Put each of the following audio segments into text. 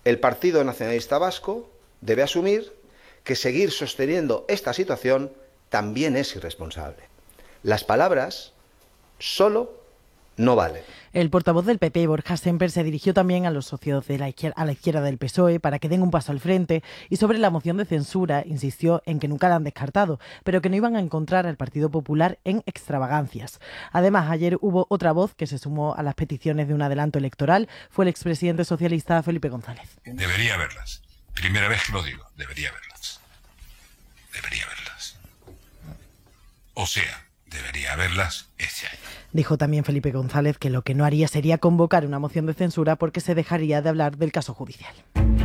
el Partido Nacionalista Vasco debe asumir que seguir sosteniendo esta situación también es irresponsable. Las palabras solo no valen. El portavoz del PP, Borja Semper, se dirigió también a los socios de a la izquierda del PSOE para que den un paso al frente y sobre la moción de censura insistió en que nunca la han descartado, pero que no iban a encontrar al Partido Popular en extravagancias. Además, ayer hubo otra voz que se sumó a las peticiones de un adelanto electoral, fue el expresidente socialista Felipe González. Debería verlas. Primera vez que lo digo, debería verlas. Debería verlas. O sea, debería verlas este año. Dijo también Felipe González que lo que no haría sería convocar una moción de censura porque se dejaría de hablar del caso judicial.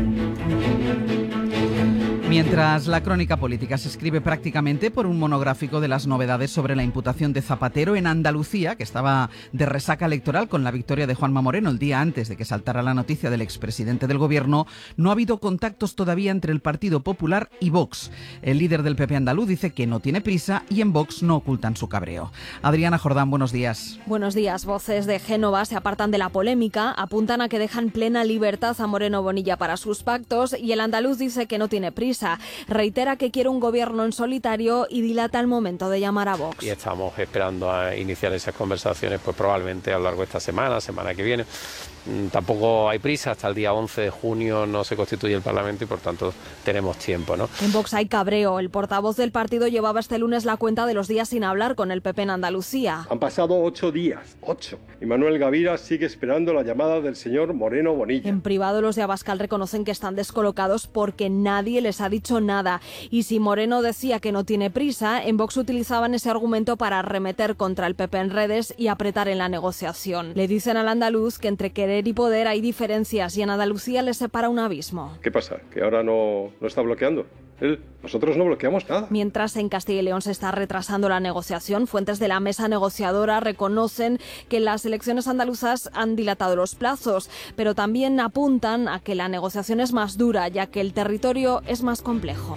Mientras la crónica política se escribe prácticamente por un monográfico de las novedades sobre la imputación de Zapatero en Andalucía, que estaba de resaca electoral con la victoria de Juanma Moreno el día antes de que saltara la noticia del expresidente del Gobierno, no ha habido contactos todavía entre el Partido Popular y Vox. El líder del PP andaluz dice que no tiene prisa y en Vox no ocultan su cabreo. Adriana Jordán, buenos días. Buenos días. Voces de Génova se apartan de la polémica, apuntan a que dejan plena libertad a Moreno Bonilla para sus pactos y el andaluz dice que no tiene prisa. Reitera que quiere un gobierno en solitario y dilata el momento de llamar a Vox. Y estamos esperando a iniciar esas conversaciones pues probablemente a lo largo de esta semana que viene. Tampoco hay prisa, hasta el día 11 de junio no se constituye el Parlamento y por tanto tenemos tiempo, ¿no? En Vox hay cabreo. El portavoz del partido llevaba este lunes la cuenta de los días sin hablar con el PP en Andalucía. Han pasado 8 días, 8. Y Manuel Gavira sigue esperando la llamada del señor Moreno Bonilla. En privado los de Abascal reconocen que están descolocados porque nadie les ha dicho nada. Y si Moreno decía que no tiene prisa, en Vox utilizaban ese argumento para arremeter contra el PP en redes y apretar en la negociación. Le dicen al andaluz que entre querer y poder hay diferencias y en Andalucía les separa un abismo. ¿Qué pasa? ¿Que ahora no está bloqueando? Nosotros no bloqueamos nada. Mientras en Castilla y León se está retrasando la negociación, fuentes de la mesa negociadora reconocen que las elecciones andaluzas han dilatado los plazos, pero también apuntan a que la negociación es más dura, ya que el territorio es más complejo.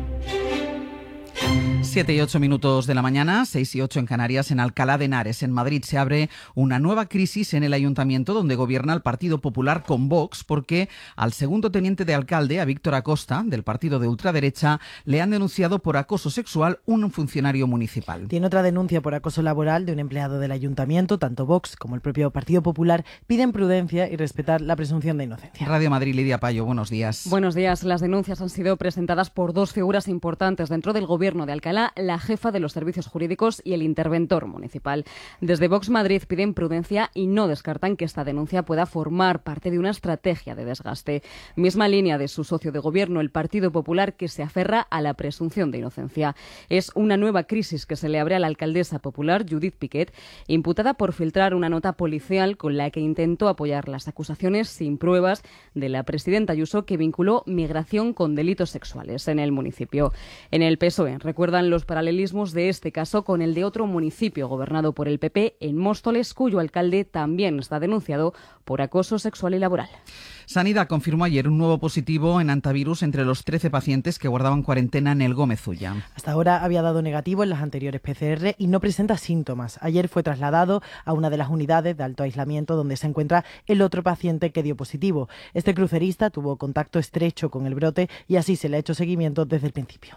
7 y 8 minutos de la mañana, 6 y 8 en Canarias. En Alcalá de Henares, en Madrid, se abre una nueva crisis en el ayuntamiento donde gobierna el Partido Popular con Vox, porque al segundo teniente de alcalde, a Víctor Acosta, del partido de ultraderecha, le han denunciado por acoso sexual un funcionario municipal. Tiene otra denuncia por acoso laboral de un empleado del ayuntamiento. Tanto Vox como el propio Partido Popular piden prudencia y respetar la presunción de inocencia. Radio Madrid, Lidia Payo, buenos días. Buenos días. Las denuncias han sido presentadas por dos figuras importantes dentro del gobierno de Alcalá, la jefa de los servicios jurídicos y el interventor municipal. Desde Vox Madrid piden prudencia y no descartan que esta denuncia pueda formar parte de una estrategia de desgaste. Misma línea de su socio de gobierno, el Partido Popular, que se aferra a la presunción de inocencia. Es una nueva crisis que se le abre a la alcaldesa popular, Judith Piquet, imputada por filtrar una nota policial con la que intentó apoyar las acusaciones sin pruebas de la presidenta Ayuso, que vinculó migración con delitos sexuales en el municipio. En el PSOE recuerdan los paralelismos de este caso con el de otro municipio gobernado por el PP en Móstoles, cuyo alcalde también está denunciado por acoso sexual y laboral. Sanidad confirmó ayer un nuevo positivo en antivirus entre los 13 pacientes que guardaban cuarentena en el Gómez Ulla. Hasta ahora había dado negativo en las anteriores PCR y no presenta síntomas. Ayer fue trasladado a una de las unidades de alto aislamiento donde se encuentra el otro paciente que dio positivo. Este crucerista tuvo contacto estrecho con el brote y así se le ha hecho seguimiento desde el principio.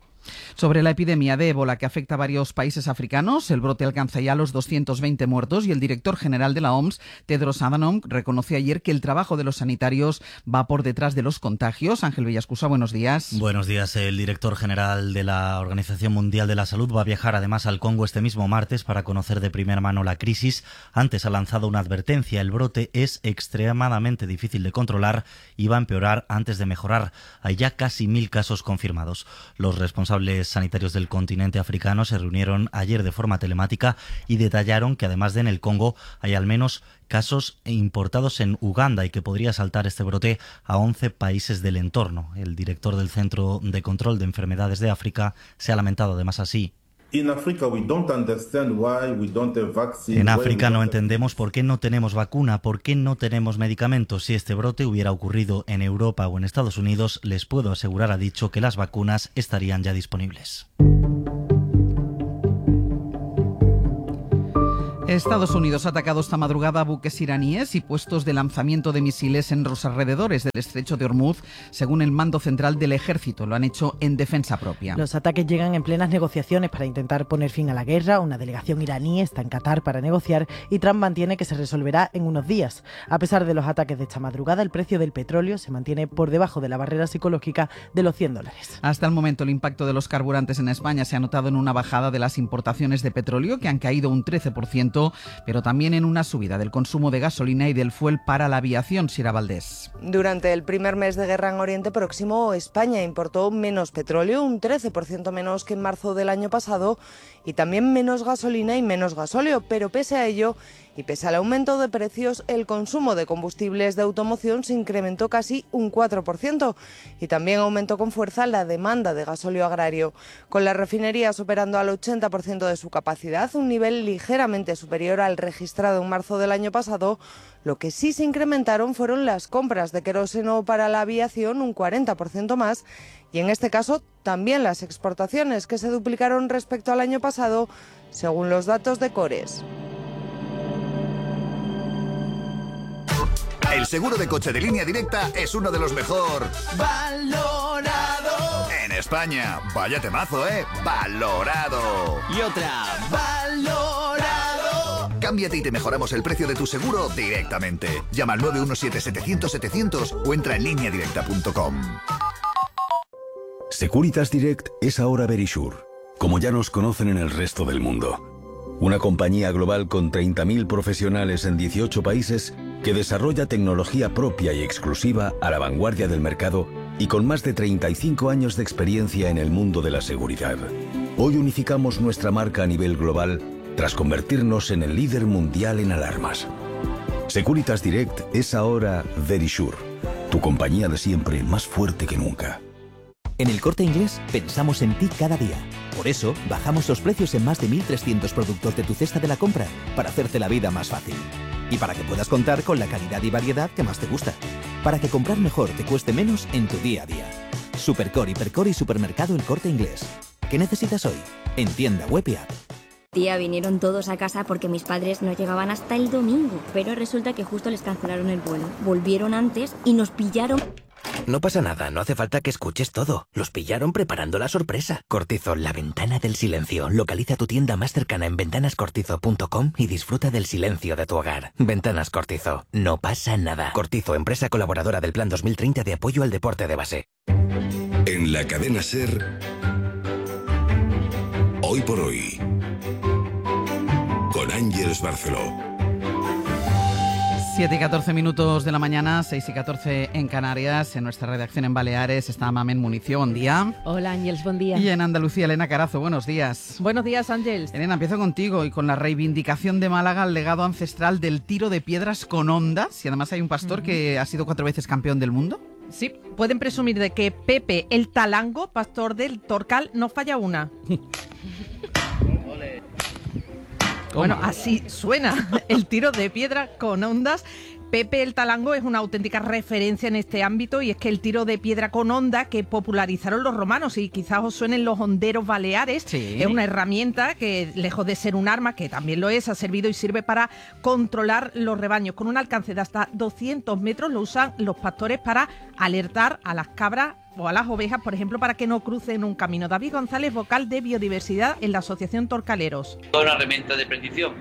Sobre la epidemia de ébola que afecta a varios países africanos, el brote alcanza ya los 220 muertos y el director general de la OMS, Tedros Adhanom, reconoció ayer que el trabajo de los sanitarios va por detrás de los contagios. Ángel Villascusa, buenos días. Buenos días. El director general de la Organización Mundial de la Salud va a viajar además al Congo este mismo martes para conocer de primera mano la crisis. Antes ha lanzado una advertencia: el brote es extremadamente difícil de controlar y va a empeorar antes de mejorar. Hay ya casi 1.000 casos confirmados. Los responsables sanitarios del continente africano se reunieron ayer de forma telemática y detallaron que además de en el Congo hay al menos casos importados en Uganda y que podría saltar este brote a 11 países del entorno. El director del Centro de Control de Enfermedades de África se ha lamentado además así. En África no entendemos por qué no tenemos vacuna, por qué no tenemos medicamentos. Si este brote hubiera ocurrido en Europa o en Estados Unidos, les puedo asegurar, ha dicho, que las vacunas estarían ya disponibles. Estados Unidos ha atacado esta madrugada buques iraníes y puestos de lanzamiento de misiles en los alrededores del estrecho de Hormuz, según el mando central del ejército. Lo han hecho en defensa propia. Los ataques llegan en plenas negociaciones para intentar poner fin a la guerra. Una delegación iraní está en Qatar para negociar y Trump mantiene que se resolverá en unos días. A pesar de los ataques de esta madrugada, el precio del petróleo se mantiene por debajo de la barrera psicológica de los $100. Hasta el momento, el impacto de los carburantes en España se ha notado en una bajada de las importaciones de petróleo, que han caído un 13%, pero también en una subida del consumo de gasolina y del fuel para la aviación. Sira Valdés. Durante el primer mes de guerra en Oriente Próximo, España importó menos petróleo, un 13% menos que en marzo del año pasado, y también menos gasolina y menos gasóleo, pero pese a ello y pese al aumento de precios, el consumo de combustibles de automoción se incrementó casi un 4% y también aumentó con fuerza la demanda de gasóleo agrario, con las refinerías operando al 80% de su capacidad, un nivel ligeramente superior al registrado en marzo del año pasado. Lo que sí se incrementaron fueron las compras de queroseno para la aviación, un 40% más, y en este caso también las exportaciones, que se duplicaron respecto al año pasado, según los datos de Cores. El seguro de coche de Línea Directa es uno de los mejor valorado en España. Vaya temazo, valorado. Y otra, valorado. Cámbiate y te mejoramos el precio de tu seguro directamente. Llama al 917-700-700 o entra en lineadirecta.com. Securitas Direct es ahora Verisure, como ya nos conocen en el resto del mundo. Una compañía global con 30.000 profesionales en 18 países que desarrolla tecnología propia y exclusiva a la vanguardia del mercado y con más de 35 años de experiencia en el mundo de la seguridad. Hoy unificamos nuestra marca a nivel global tras convertirnos en el líder mundial en alarmas. Securitas Direct es ahora Verisure, tu compañía de siempre más fuerte que nunca. En El Corte Inglés pensamos en ti cada día. Por eso, bajamos los precios en más de 1.300 productos de tu cesta de la compra para hacerte la vida más fácil. Y para que puedas contar con la calidad y variedad que más te gusta. Para que comprar mejor te cueste menos en tu día a día. Supercore, Hipercore y Supermercado El Corte Inglés. ¿Qué necesitas hoy? En tienda, web y app. Tía, vinieron todos a casa porque mis padres no llegaban hasta el domingo. Pero resulta que justo les cancelaron el vuelo. Volvieron antes y nos pillaron... No pasa nada, no hace falta que escuches todo. Los pillaron preparando la sorpresa. Cortizo, la ventana del silencio. Localiza tu tienda más cercana en ventanascortizo.com y disfruta del silencio de tu hogar. Ventanas Cortizo, no pasa nada. Cortizo, empresa colaboradora del Plan 2030 de apoyo al deporte de base. En la cadena SER, Hoy por Hoy, con Ángeles Barceló. 7 y 14 minutos de la mañana, 6 y 14 en Canarias. En nuestra redacción en Baleares está Mamen Municio, buen día. Hola Ángeles, buen día. Y en Andalucía, Elena Carazo, buenos días. Buenos días, Ángeles. Elena, empiezo contigo y con la reivindicación de Málaga al legado ancestral del tiro de piedras con ondas. Y además hay un pastor que ha sido 4 veces campeón del mundo. Sí, pueden presumir de que Pepe el Talango, pastor del Torcal, no falla una. Bueno, así suena el tiro de piedra con ondas. Pepe el Talango es una auténtica referencia en este ámbito y es que el tiro de piedra con onda que popularizaron los romanos y quizás os suenen los honderos baleares, sí. Es una herramienta que lejos de ser un arma, que también lo es, ha servido y sirve para controlar los rebaños. Con un alcance de hasta 200 metros lo usan los pastores para alertar a las cabras o a las ovejas, por ejemplo, para que no crucen un camino. David González, vocal de Biodiversidad en la Asociación Torcaleros. Una herramienta de predicción.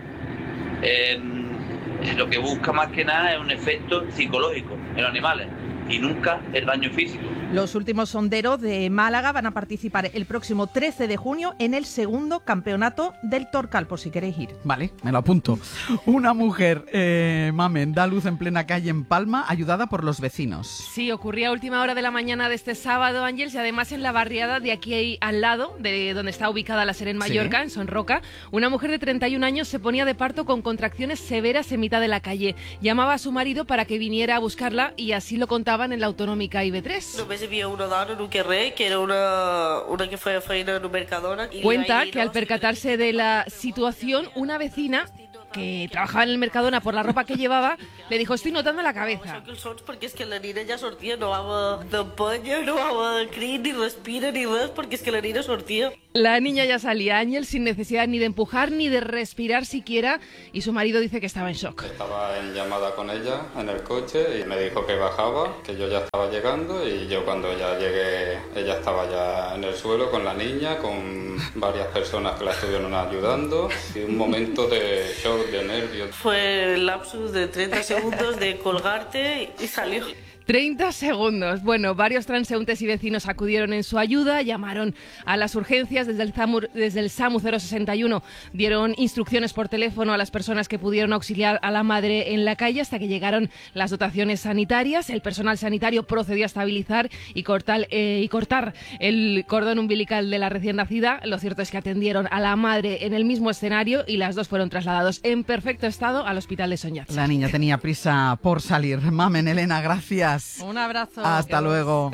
Lo que busca más que nada es un efecto psicológico en los animales y nunca el daño físico. Los últimos sonderos de Málaga van a participar el próximo 13 de junio en el segundo campeonato del Torcal, por si queréis ir. Vale, me lo apunto. Una mujer, Mamen, da luz en plena calle en Palma, ayudada por los vecinos. Sí, ocurría a última hora de la mañana de este sábado, Ángeles, y además en la barriada de aquí al lado, de donde está ubicada la SER en Mallorca, sí. En Sonroca, una mujer de 31 años se ponía de parto con contracciones severas en mitad de la calle. Llamaba a su marido para que viniera a buscarla y así lo contaban en la autonómica IB3. Només hi havia una dona en un carrer, que era una que feia feina en un Mercadona. Cuenta que al percatarse de la situación, una vecina que trabajaba en el Mercadona por la ropa que llevaba, le dijo: estoy notando la cabeza. Porque es que la nina ya sortía, no hago campaña, no hago crin, ni respira, ni más, porque es que la nina sortía. La niña ya salía, Ángel, sin necesidad ni de empujar ni de respirar siquiera, y su marido dice que estaba en shock. Estaba en llamada con ella en el coche y me dijo que bajaba, que yo ya estaba llegando, y yo cuando ya llegué, ella estaba ya en el suelo con la niña, con varias personas que la estuvieron ayudando, y un momento de shock, de nervios. Fue el lapsus de 30 segundos de colgarte y salió. 30 segundos. Bueno, varios transeúntes y vecinos acudieron en su ayuda, llamaron a las urgencias desde el SAMU 061, dieron instrucciones por teléfono a las personas que pudieron auxiliar a la madre en la calle hasta que llegaron las dotaciones sanitarias. El personal sanitario procedió a estabilizar y cortar el cordón umbilical de la recién nacida. Lo cierto es que atendieron a la madre en el mismo escenario y las dos fueron trasladados en perfecto estado al hospital de Soñats. La niña tenía prisa por salir. Mamen, Elena, gracias. Un abrazo. Hasta luego.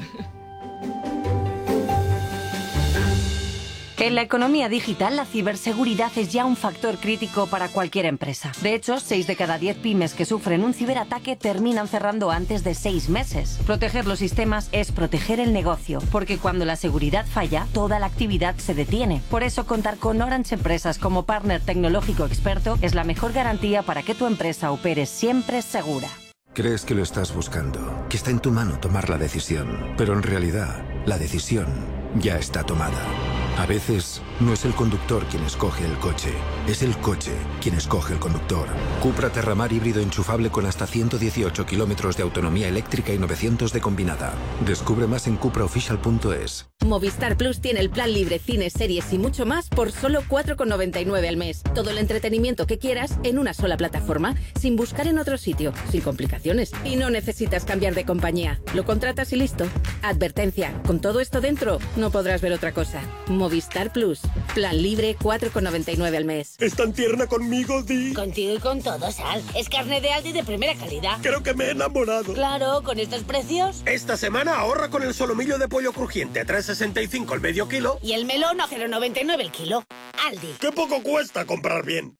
En la economía digital, la ciberseguridad es ya un factor crítico para cualquier empresa. De hecho, 6 de cada 10 pymes que sufren un ciberataque terminan cerrando antes de 6 meses. Proteger los sistemas es proteger el negocio, porque cuando la seguridad falla, toda la actividad se detiene. Por eso, contar con Orange Empresas como partner tecnológico experto es la mejor garantía para que tu empresa opere siempre segura. Crees que lo estás buscando, que está en tu mano tomar la decisión, pero en realidad, la decisión ya está tomada. A veces, no es el conductor quien escoge el coche, es el coche quien escoge el conductor. Cupra Terramar híbrido enchufable con hasta 118 kilómetros de autonomía eléctrica y 900 de combinada. Descubre más en cupraofficial.es. Movistar Plus tiene el plan libre, cines, series y mucho más por solo 4,99 al mes. Todo el entretenimiento que quieras en una sola plataforma, sin buscar en otro sitio, sin complicaciones. Y no necesitas cambiar de compañía. Lo contratas y listo. Advertencia, con todo esto dentro, no podrás ver otra cosa. Movistar Plus. Plan libre, 4,99 al mes. ¿Es tan tierna conmigo, Di? Contigo y con todo, Sal. Es carne de Aldi de primera calidad. Creo que me he enamorado. Claro, con estos precios. Esta semana ahorra con el solomillo de pollo crujiente, 3,65 el medio kilo. Y el melón a 0,99 el kilo. Aldi. ¡Qué poco cuesta comprar bien!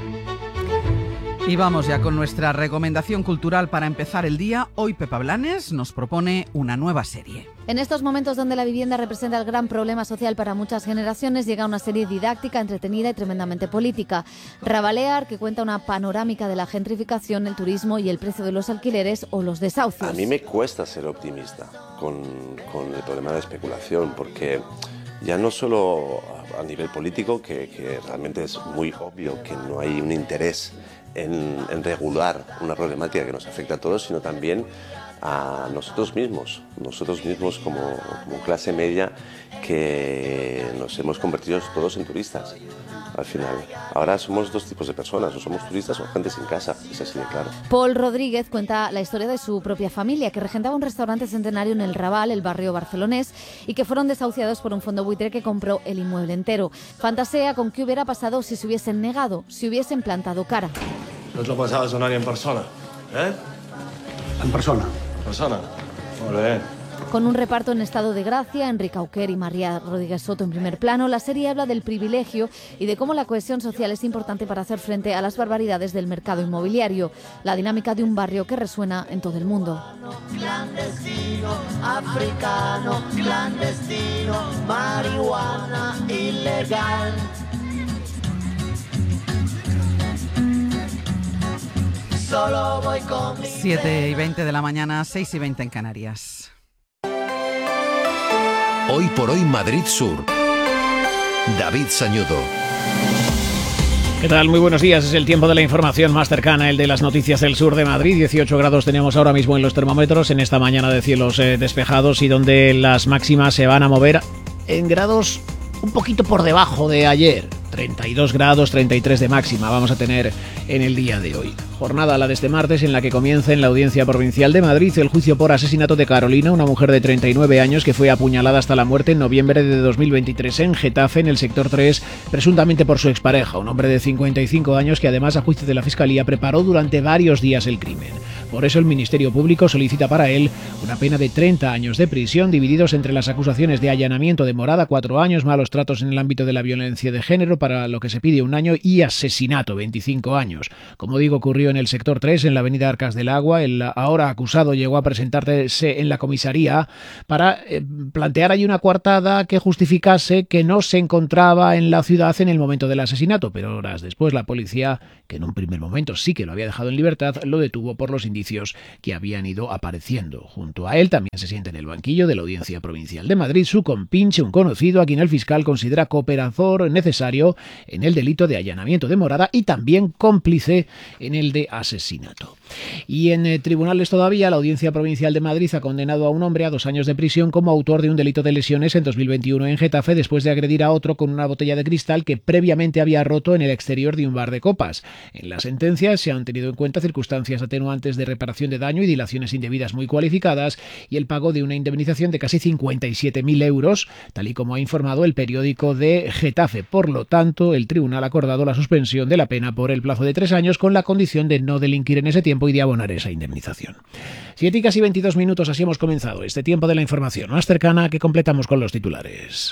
Y vamos ya con nuestra recomendación cultural para empezar el día. Hoy Pepa Blanes nos propone una nueva serie. En estos momentos donde la vivienda representa el gran problema social para muchas generaciones, llega una serie didáctica, entretenida y tremendamente política. Rabalear, que cuenta una panorámica de la gentrificación, el turismo y el precio de los alquileres o los desahucios. A mí me cuesta ser optimista con el problema de especulación, porque ya no solo a nivel político, que realmente es muy obvio que no hay un interés en regular una problemática que nos afecta a todos, sino también a nosotros mismos como clase media, que nos hemos convertido todos en turistas. Al final, ahora somos dos tipos de personas, o somos turistas o gente sin casa, es así de claro. Paul Rodríguez cuenta la historia de su propia familia, que regentaba un restaurante centenario en el Raval, el barrio barcelonés, y que fueron desahuciados por un fondo buitre que compró el inmueble entero. Fantasea con qué hubiera pasado si se hubiesen negado, si hubiesen plantado cara. ¿No os lo pasabas sonar en persona? En persona. En persona. Molt bé. Con un reparto en estado de gracia, Enrique Auquer y María Rodríguez Soto en primer plano, la serie habla del privilegio y de cómo la cohesión social es importante para hacer frente a las barbaridades del mercado inmobiliario, la dinámica de un barrio que resuena en todo el mundo. Clandestino, africano, clandestino, marihuana ilegal. Solo voy con 7:20 de la mañana, 6:20 en Canarias. Hoy por hoy Madrid Sur. David Sañudo. ¿Qué tal? Muy buenos días. Es el tiempo de la información más cercana, el de las noticias del sur de Madrid. 18 grados tenemos ahora mismo en los termómetros en esta mañana de cielos despejados, y donde las máximas se van a mover en grados un poquito por debajo de ayer. 32 grados, 33 de máxima vamos a tener en el día de hoy. Jornada la de este martes en la que comienza en la Audiencia Provincial de Madrid el juicio por asesinato de Carolina, una mujer de 39 años que fue apuñalada hasta la muerte en noviembre de 2023 en Getafe, en el sector 3, presuntamente por su expareja, un hombre de 55 años que además, a juicio de la Fiscalía, preparó durante varios días el crimen. Por eso el Ministerio Público solicita para él una pena de 30 años de prisión, divididos entre las acusaciones de allanamiento de morada, 4 años, malos tratos en el ámbito de la violencia de género, para lo que se pide 1 año, y asesinato, 25 años. Como digo, ocurrió en el sector 3, en la avenida Arcas del Agua. El ahora acusado llegó a presentarse en la comisaría para plantear ahí una coartada que justificase que no se encontraba en la ciudad en el momento del asesinato, pero horas después la policía, que en un primer momento sí que lo había dejado en libertad, lo detuvo por los indicios que habían ido apareciendo. Junto a él también se sienta en el banquillo de la Audiencia Provincial de Madrid su compinche, un conocido a quien el fiscal considera cooperador necesario en el delito de allanamiento de morada y también cómplice en el de asesinato. Y en tribunales todavía, la Audiencia Provincial de Madrid ha condenado a un hombre a 2 años de prisión como autor de un delito de lesiones en 2021 en Getafe, después de agredir a otro con una botella de cristal que previamente había roto en el exterior de un bar de copas. En la sentencia se han tenido en cuenta circunstancias atenuantes de reparación de daño y dilaciones indebidas muy cualificadas y el pago de una indemnización de casi 57.000 euros, tal y como ha informado el periódico de Getafe. Por lo tanto, el tribunal ha acordado la suspensión de la pena por el plazo de 3 años con la condición de no delinquir en ese tiempo y de abonar esa indemnización. 7 y casi 22 minutos, así hemos comenzado este tiempo de la información más cercana, que completamos con los titulares.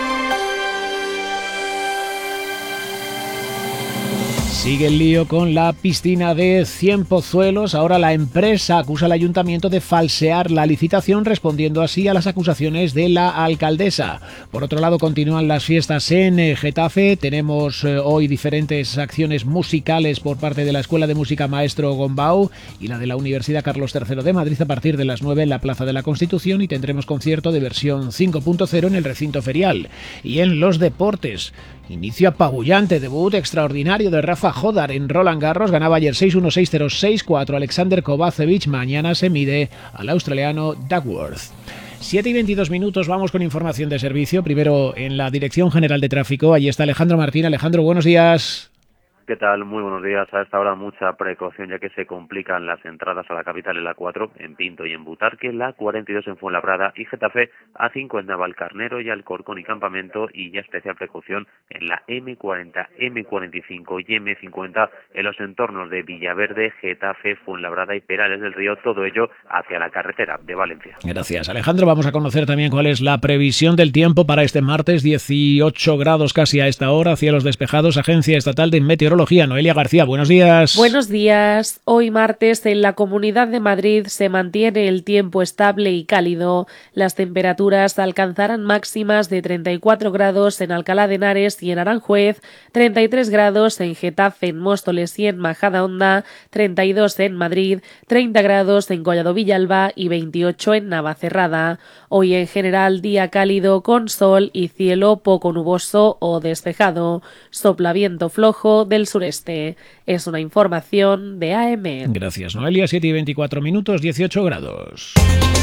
Sigue el lío con la piscina de Cienpozuelos. Ahora la empresa acusa al ayuntamiento de falsear la licitación, respondiendo así a las acusaciones de la alcaldesa. Por otro lado, continúan las fiestas en Getafe. Tenemos hoy diferentes acciones musicales por parte de la Escuela de Música Maestro Gombau y la de la Universidad Carlos III de Madrid a partir de las 9 en la Plaza de la Constitución, y tendremos concierto de versión 5.0 en el recinto ferial. Y en los deportes, inicio apabullante, debut extraordinario de Rafa Jodar en Roland Garros. Ganaba ayer 6-1, 6-0, 6-4 Alexander Kovacevic. Mañana se mide al australiano Duckworth. 7 y 22 minutos, vamos con información de servicio. Primero en la Dirección General de Tráfico. Allí está Alejandro Martín. Alejandro, buenos días. ¿Qué tal? Muy buenos días. A esta hora mucha precaución, ya que se complican las entradas a la capital en la A4, en Pinto y en Butarque, la A42 en Fuenlabrada y Getafe, A5 en Navalcarnero y Alcorcón y Campamento, y ya especial precaución en la M40, M45 y M50 en los entornos de Villaverde, Getafe, Fuenlabrada y Perales del Río, todo ello hacia la carretera de Valencia. Gracias, Alejandro. Vamos a conocer también cuál es la previsión del tiempo para este martes. 18 grados casi a esta hora, cielos despejados. Agencia Estatal de Meteorología. Noelia García, buenos días. Buenos días. Hoy martes en la Comunidad de Madrid se mantiene el tiempo estable y cálido. Las temperaturas alcanzarán máximas de 34 grados en Alcalá de Henares y en Aranjuez, 33 grados en Getafe, en Móstoles y en Majadahonda, 32 en Madrid, 30 grados en Collado Villalba y 28 en Navacerrada. Hoy en general día cálido con sol y cielo poco nuboso o despejado. Sopla viento flojo del sureste. Es una información de AM. Gracias, Noelia. 7 y 24 minutos, 18 grados.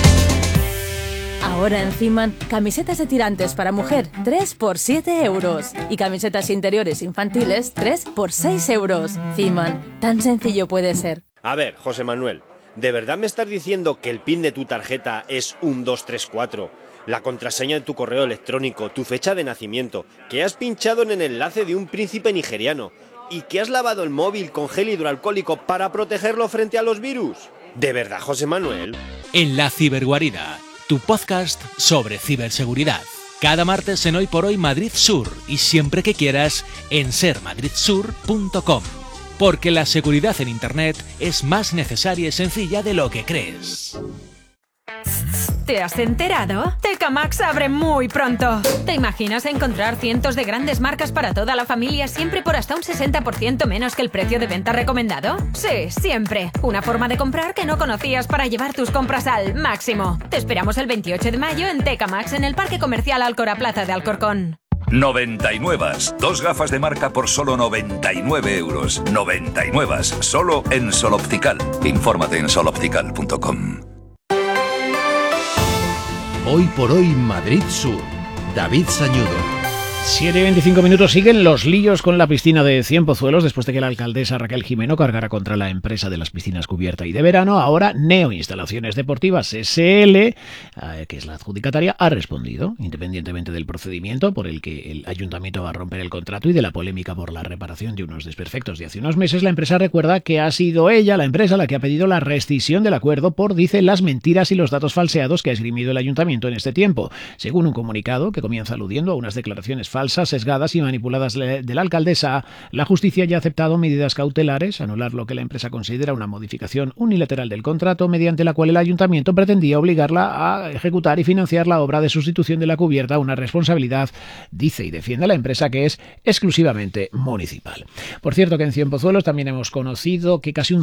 Ahora en Ciman, camisetas de tirantes para mujer, 3 por 7 euros. Y camisetas interiores infantiles, 3 por 6 euros. Ciman, tan sencillo puede ser. A ver, José Manuel, ¿de verdad me estás diciendo que el PIN de tu tarjeta es 1234? La contraseña de tu correo electrónico, tu fecha de nacimiento, que has pinchado en el enlace de un príncipe nigeriano y que has lavado el móvil con gel hidroalcohólico para protegerlo frente a los virus. ¿De verdad, José Manuel? En La Ciberguarida, tu podcast sobre ciberseguridad. Cada martes en Hoy por Hoy Madrid Sur y siempre que quieras en sermadridsur.com. Porque la seguridad en Internet es más necesaria y sencilla de lo que crees. ¿Te has enterado? TK Maxx abre muy pronto. ¿Te imaginas encontrar cientos de grandes marcas para toda la familia siempre por hasta un 60% menos que el precio de venta recomendado? Sí, siempre. Una forma de comprar que no conocías para llevar tus compras al máximo. Te esperamos el 28 de mayo en TK Maxx en el Parque Comercial Alcora Plaza de Alcorcón. 99. 2 gafas de marca por solo 99 euros. 99. Solo en Sol Optical. Infórmate en soloptical.com. Hoy por Hoy Madrid Sur. David Sañudo. 7:25 siguen los líos con la piscina de Cienpozuelos después de que la alcaldesa Raquel Jimeno cargara contra la empresa de las piscinas cubierta y de verano. Ahora Neo Instalaciones Deportivas SL, que es la adjudicataria, ha respondido, independientemente del procedimiento por el que el ayuntamiento va a romper el contrato y de la polémica por la reparación de unos desperfectos de hace unos meses. La empresa recuerda que ha sido ella, la empresa, la que ha pedido la rescisión del acuerdo por, dice, las mentiras y los datos falseados que ha esgrimido el ayuntamiento en este tiempo, según un comunicado que comienza aludiendo a unas declaraciones falsas, sesgadas y manipuladas de la alcaldesa. La justicia ya ha aceptado medidas cautelares, anular lo que la empresa considera una modificación unilateral del contrato, mediante la cual el ayuntamiento pretendía obligarla a ejecutar y financiar la obra de sustitución de la cubierta, una responsabilidad, dice y defiende la empresa, que es exclusivamente municipal. Por cierto, que en Cienpozuelos también hemos conocido que casi un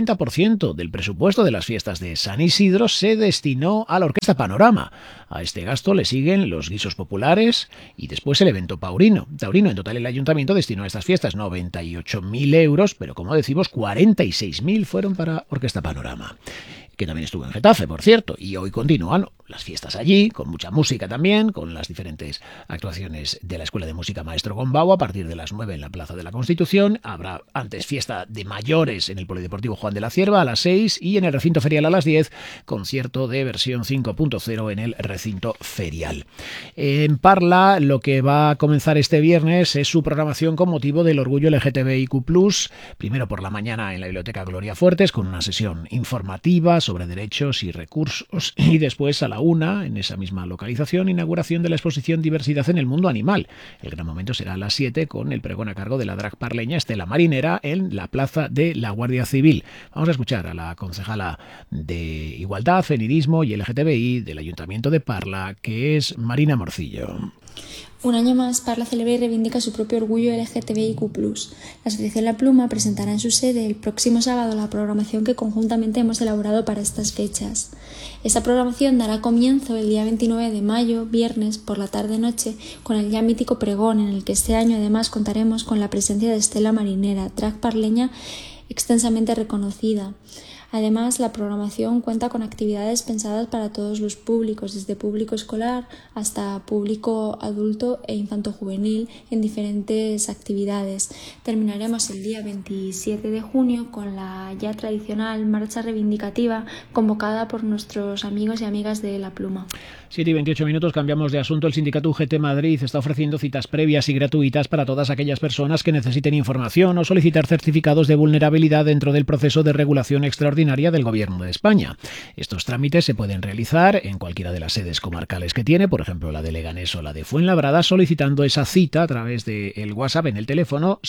50% del presupuesto de las fiestas de San Isidro se destinó a la Orquesta Panorama. A este gasto le siguen los guisos populares y después el evento taurino. En total el ayuntamiento destinó a estas fiestas 98.000 euros, pero como decimos, 46.000 fueron para Orquesta Panorama, que también estuvo en Getafe, por cierto, y hoy continúan las fiestas allí, con mucha música también, con las diferentes actuaciones de la Escuela de Música Maestro Gombau a partir de las 9 en la Plaza de la Constitución. Habrá antes fiesta de mayores en el Polideportivo Juan de la Cierva a las 6 y en el recinto ferial a las 10, concierto de versión 5.0 en el recinto ferial. En Parla, lo que va a comenzar este viernes es su programación con motivo del orgullo LGTBIQ+, primero por la mañana en la Biblioteca Gloria Fuertes, con una sesión informativa sobre derechos y recursos, y después a la 1, en esa misma localización, inauguración de la exposición Diversidad en el Mundo Animal. El gran momento será a las 7 con el pregón a cargo de la drag parleña Estela Marinera en la Plaza de la Guardia Civil. Vamos a escuchar a la concejala de Igualdad, Feminismo y LGTBI del Ayuntamiento de Parla, que es Marina Morcillo. Un año más, Parla celebra y reivindica su propio orgullo LGTBIQ+. La Asociación La Pluma presentará en su sede el próximo sábado la programación que conjuntamente hemos elaborado para estas fechas. Esta programación dará comienzo el día 29 de mayo, viernes, por la tarde-noche, con el ya mítico pregón, en el que este año además contaremos con la presencia de Estela Marinera, drag parleña extensamente reconocida. Además, la programación cuenta con actividades pensadas para todos los públicos, desde público escolar hasta público adulto e infanto-juvenil, en diferentes actividades. Terminaremos el día 27 de junio con la ya tradicional marcha reivindicativa convocada por nuestros amigos y amigas de La Pluma. 7:28, cambiamos de asunto. El sindicato UGT Madrid está ofreciendo citas previas y gratuitas para todas aquellas personas que necesiten información o solicitar certificados de vulnerabilidad dentro del proceso de regulación extraordinaria del Gobierno de España. Estos trámites se pueden realizar en cualquiera de las sedes comarcales que tiene, por ejemplo la de Leganés o la de Fuenlabrada, solicitando esa cita a través del WhatsApp en el teléfono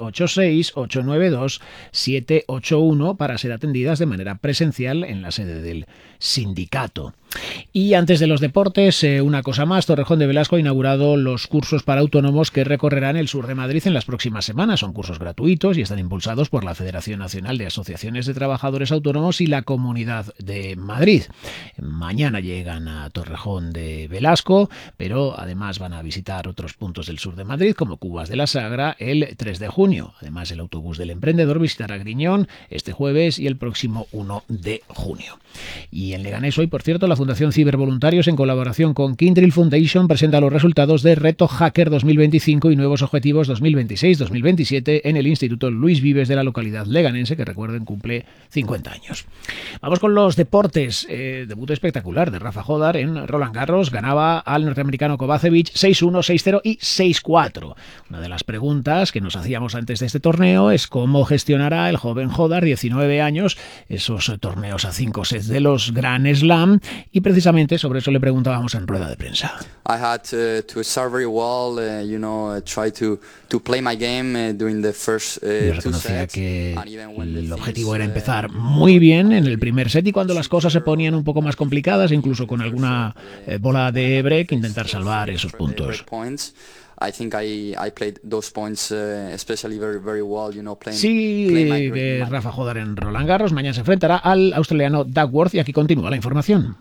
686-892-781 para ser atendidas de manera presencial en la sede del sindicato. Y antes de los deportes, una cosa más. Torrejón de Velasco ha inaugurado los cursos para autónomos que recorrerán el sur de Madrid en las próximas semanas. Son cursos gratuitos y están impulsados por la Federación Nacional de Asociaciones de Trabajadores Autónomos y la Comunidad de Madrid. Mañana llegan a Torrejón de Velasco, pero además van a visitar otros puntos del sur de Madrid, como Cubas de la Sagra, el 3 de junio. Además, el autobús del emprendedor visitará Griñón este jueves y el próximo 1 de junio. Y en Leganés hoy, por cierto, la Fundación Cibervoluntarios, en colaboración con Kindrill Foundation, presenta los resultados de Reto Hacker 2025 y nuevos objetivos 2026-2027 en el Instituto Luis Vives de la localidad leganense, que recuerden cumple 50 años. Vamos con los deportes. Debut espectacular de Rafa Jodar en Roland Garros. Ganaba al norteamericano Kovacevic 6-1, 6-0 y 6-4. Una de las preguntas que nos hacíamos antes de este torneo es cómo gestionará el joven Jodar, 19 años, esos torneos a 5 sets de los Grand Slam, y precisamente sobre eso le preguntábamos en rueda de prensa. I had to start very well, try to play my game during the first reconocía que el objetivo era empezar muy bien en el primer set y cuando las cosas se ponían un poco más complicadas, incluso con alguna bola de break, intentar salvar esos puntos. I think I played those points especially very well, playing. Sí, Rafa Jodar en Roland Garros. Mañana se enfrentará al australiano Duckworth y aquí continúa la información.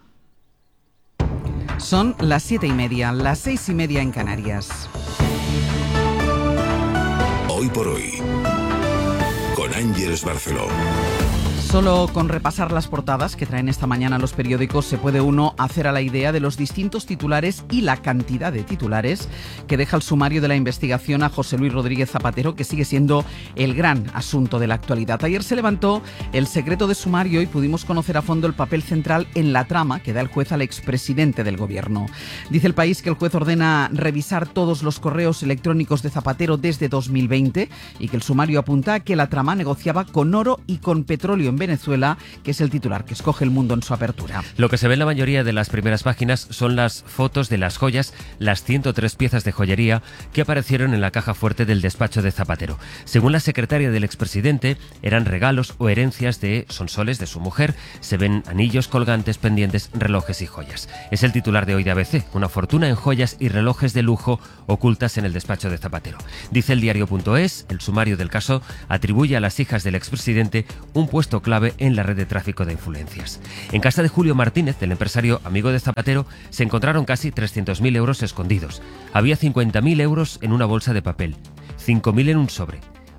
Son las 7:30, las 6:30 en Canarias. Hoy por hoy, con Ángeles Barceló. Solo con repasar las portadas que traen esta mañana los periódicos se puede uno hacer a la idea de los distintos titulares y la cantidad de titulares que deja el sumario de la investigación a José Luis Rodríguez Zapatero, que sigue siendo el gran asunto de la actualidad. Ayer se levantó el secreto de sumario y pudimos conocer a fondo el papel central en la trama que da el juez al expresidente del gobierno. Dice El País que el juez ordena revisar todos los correos electrónicos de Zapatero desde 2020 y que el sumario apunta a que la trama negociaba con oro y con petróleo en Venezuela, que es el titular que escoge El Mundo en su apertura. Lo que se ve en la mayoría de las primeras páginas son las fotos de las joyas, las 103 piezas de joyería que aparecieron en la caja fuerte del despacho de Zapatero. Según la secretaria del expresidente, eran regalos o herencias de Sonsoles, de su mujer. Se ven anillos, colgantes, pendientes, relojes y joyas. Es el titular de hoy de ABC, una fortuna en joyas y relojes de lujo ocultas en el despacho de Zapatero. Dice el diario.es, el sumario del caso atribuye a las hijas del expresidente un puesto clave en la red de tráfico de influencias. En casa de Julio Martínez, del empresario amigo de Zapatero, se encontraron casi 300.000 euros escondidos. Había 50.000 euros en una bolsa de papel, 5.000 en un sobre,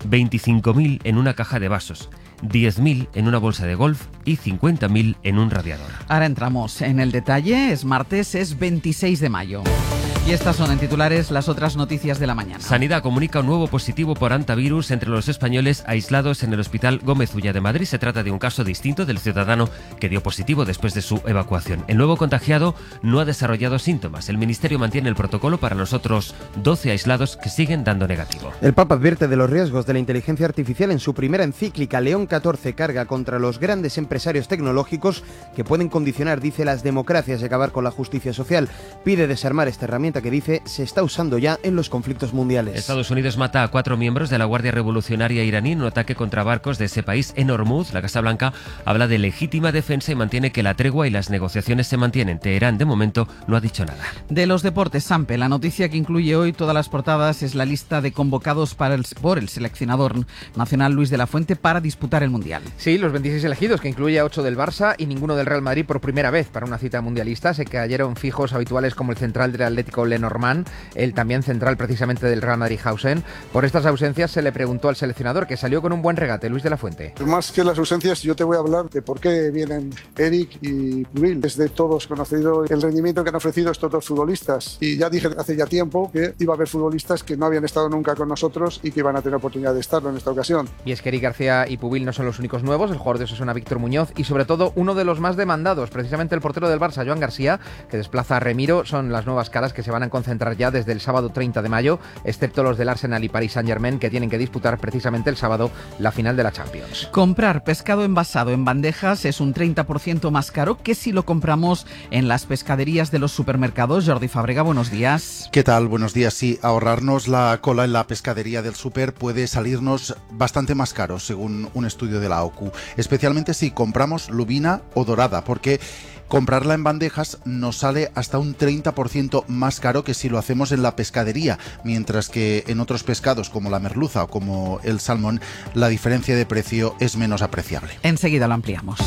25.000 en una caja de vasos, 10.000 en una bolsa de golf y 50.000 en un radiador. Ahora entramos en el detalle. Es martes, es 26 de mayo. Y estas son en titulares las otras noticias de la mañana. Sanidad comunica un nuevo positivo por hantavirus entre los españoles aislados en el Hospital Gómez Ulla de Madrid. Se trata de un caso distinto del ciudadano que dio positivo después de su evacuación. El nuevo contagiado no ha desarrollado síntomas. El Ministerio mantiene el protocolo para los otros 12 aislados que siguen dando negativo. El Papa advierte de los riesgos de la inteligencia artificial en su primera encíclica. León XIV carga contra los grandes empresarios tecnológicos que pueden condicionar, dice, las democracias y acabar con la justicia social. Pide desarmar esta herramienta que, dice, se está usando ya en los conflictos mundiales. Estados Unidos mata a 4 miembros de la Guardia Revolucionaria iraní en un ataque contra barcos de ese país en Hormuz. La Casa Blanca habla de legítima defensa y mantiene que la tregua y las negociaciones se mantienen. Teherán, de momento, no ha dicho nada. De los deportes, Sampe, la noticia que incluye hoy todas las portadas es la lista de convocados por el seleccionador nacional Luis de la Fuente para disputar el Mundial. Sí, los 26 elegidos, que incluye a 8 del Barça y ninguno del Real Madrid por primera vez para una cita mundialista. Se cayeron fijos habituales como el central del Atlético Lenormand, el también central precisamente del Real Madrid Hausen. Por estas ausencias se le preguntó al seleccionador, que salió con un buen regate, Luis de la Fuente. Más que las ausencias, yo te voy a hablar de por qué vienen Eric y Pubil. Es de todos conocido el rendimiento que han ofrecido estos dos futbolistas. Y ya dije hace ya tiempo que iba a haber futbolistas que no habían estado nunca con nosotros y que iban a tener oportunidad de estarlo en esta ocasión. Y es que Eric García y Pubil no son los únicos nuevos. El jugador de Osasuna, Víctor Muñoz, y sobre todo uno de los más demandados, precisamente el portero del Barça, Joan García, que desplaza a Remiro. Son las nuevas caras que se van a concentrar ya desde el sábado 30 de mayo, excepto los del Arsenal y Paris Saint-Germain, que tienen que disputar precisamente el sábado la final de la Champions. Comprar pescado envasado en bandejas es un 30% más caro que si lo compramos en las pescaderías de los supermercados. Jordi Fábrega, buenos días. ¿Qué tal? Buenos días. Sí, ahorrarnos la cola en la pescadería del súper puede salirnos bastante más caro, según un estudio de la OCU, especialmente si compramos lubina o dorada, porque comprarla en bandejas nos sale hasta un 30% más caro que si lo hacemos en la pescadería, mientras que en otros pescados como la merluza o como el salmón, la diferencia de precio es menos apreciable. Enseguida lo ampliamos.